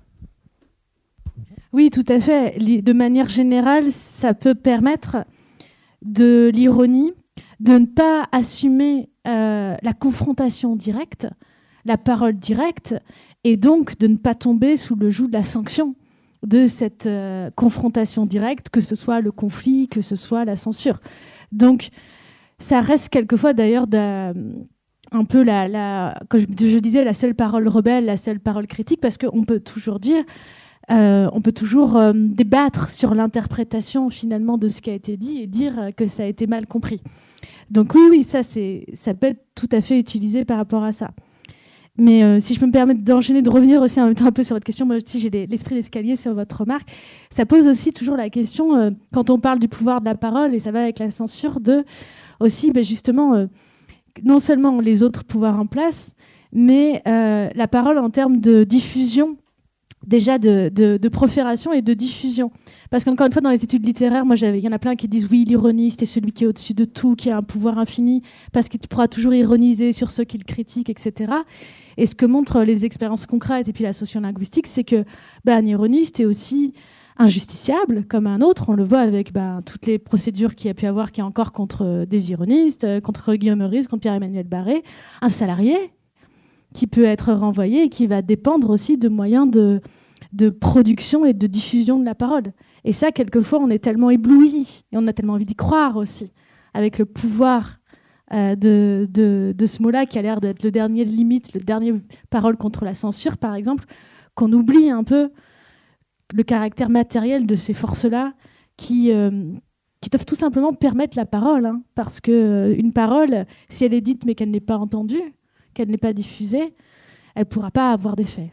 Oui, tout à fait. De manière générale, ça peut permettre de l'ironie, de ne pas assumer euh, la confrontation directe, la parole directe, et donc de ne pas tomber sous le joug de la sanction de cette euh, confrontation directe, que ce soit le conflit, que ce soit la censure. Donc, ça reste quelquefois d'ailleurs d'un, un peu la, la, comme je, je disais, la seule parole rebelle, la seule parole critique, parce qu'on peut toujours dire, euh, on peut toujours euh, débattre sur l'interprétation finalement de ce qui a été dit et dire que ça a été mal compris. Donc oui, oui, ça, c'est, ça peut être tout à fait utilisé par rapport à ça. Mais euh, si je peux me permettre d'enchaîner, de revenir aussi en même temps un peu sur votre question, moi aussi j'ai l'esprit d'escalier sur votre remarque, ça pose aussi toujours la question, euh, quand on parle du pouvoir de la parole, et ça va avec la censure, de aussi ben justement, euh, non seulement les autres pouvoirs en place, mais euh, la parole en termes de diffusion, déjà de, de, de profération et de diffusion. Parce qu'encore une fois, dans les études littéraires, moi, il y en a plein qui disent oui, l'ironiste est celui qui est au-dessus de tout, qui a un pouvoir infini, parce qu'il pourra toujours ironiser sur ceux qui le critiquent, et cetera. Et ce que montrent les expériences concrètes et puis la sociolinguistique, c'est que bah, un ironiste est aussi injusticiable comme un autre. On le voit avec bah, toutes les procédures qu'il y a pu avoir, qu'il y a encore contre des ironistes, contre Guillaume Meurice, contre Pierre-Emmanuel Barré. Un salarié qui peut être renvoyé et qui va dépendre aussi de moyens de, de production et de diffusion de la parole. Et ça, quelquefois, on est tellement ébloui et on a tellement envie d'y croire aussi, avec le pouvoir euh, de, de, de ce mot-là qui a l'air d'être le dernier limite, le dernier parole contre la censure, par exemple, qu'on oublie un peu le caractère matériel de ces forces-là qui, euh, qui doivent tout simplement permettre la parole. Hein, parce qu'une euh, parole, si elle est dite mais qu'elle n'est pas entendue, qu'elle n'est pas diffusée, elle ne pourra pas avoir d'effet.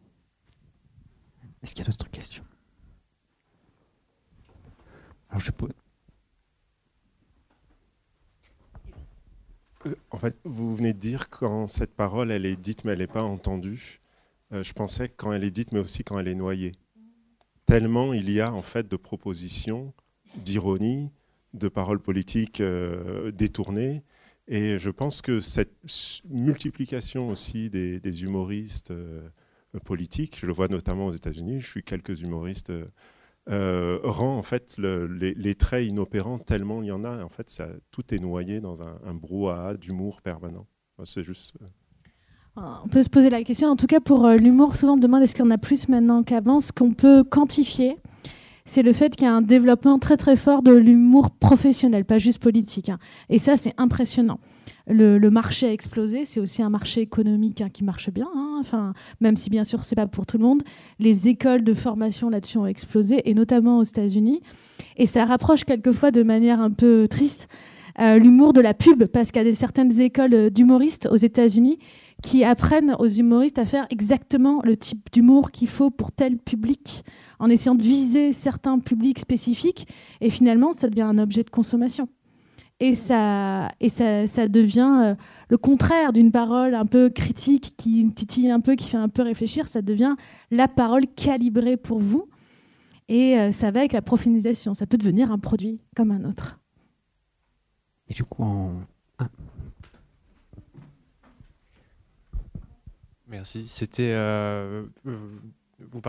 Est-ce qu'il y a d'autres questions? Alors je peux... En fait, vous venez de dire quand cette parole elle est dite mais elle n'est pas entendue. Euh, je pensais quand elle est dite mais aussi quand elle est noyée. Tellement il y a en fait de propositions, d'ironie, de paroles politiques euh, détournées. Et je pense que cette multiplication aussi des, des humoristes euh, politiques, je le vois notamment aux États-Unis, je suis quelques humoristes, euh, euh, rend en fait le, les, les traits inopérants tellement il y en a. En fait, ça, tout est noyé dans un, un brouhaha d'humour permanent. C'est juste. Euh... On peut se poser la question. En tout cas, pour euh, l'humour, souvent on me demande est-ce qu'il y en a plus maintenant qu'avant. Ce qu'on peut quantifier, c'est le fait qu'il y a un développement très très fort de l'humour professionnel, pas juste politique. Hein. Et ça, c'est impressionnant. Le, le marché a explosé, c'est aussi un marché économique hein, qui marche bien, hein. Enfin, même si bien sûr c'est pas pour tout le monde. Les écoles de formation là-dessus ont explosé, et notamment aux États-Unis. Et ça rapproche quelquefois de manière un peu triste euh, l'humour de la pub, parce qu'il y a des, certaines écoles d'humoristes aux États-Unis qui apprennent aux humoristes à faire exactement le type d'humour qu'il faut pour tel public, en essayant de viser certains publics spécifiques, et finalement, ça devient un objet de consommation. Et ça, et ça, ça devient euh, le contraire d'une parole un peu critique, qui titille un peu, qui fait un peu réfléchir, ça devient la parole calibrée pour vous, et euh, ça va avec la profanisation, ça peut devenir un produit comme un autre. Et du coup, en... ah. Merci. C'était... Euh, euh, vous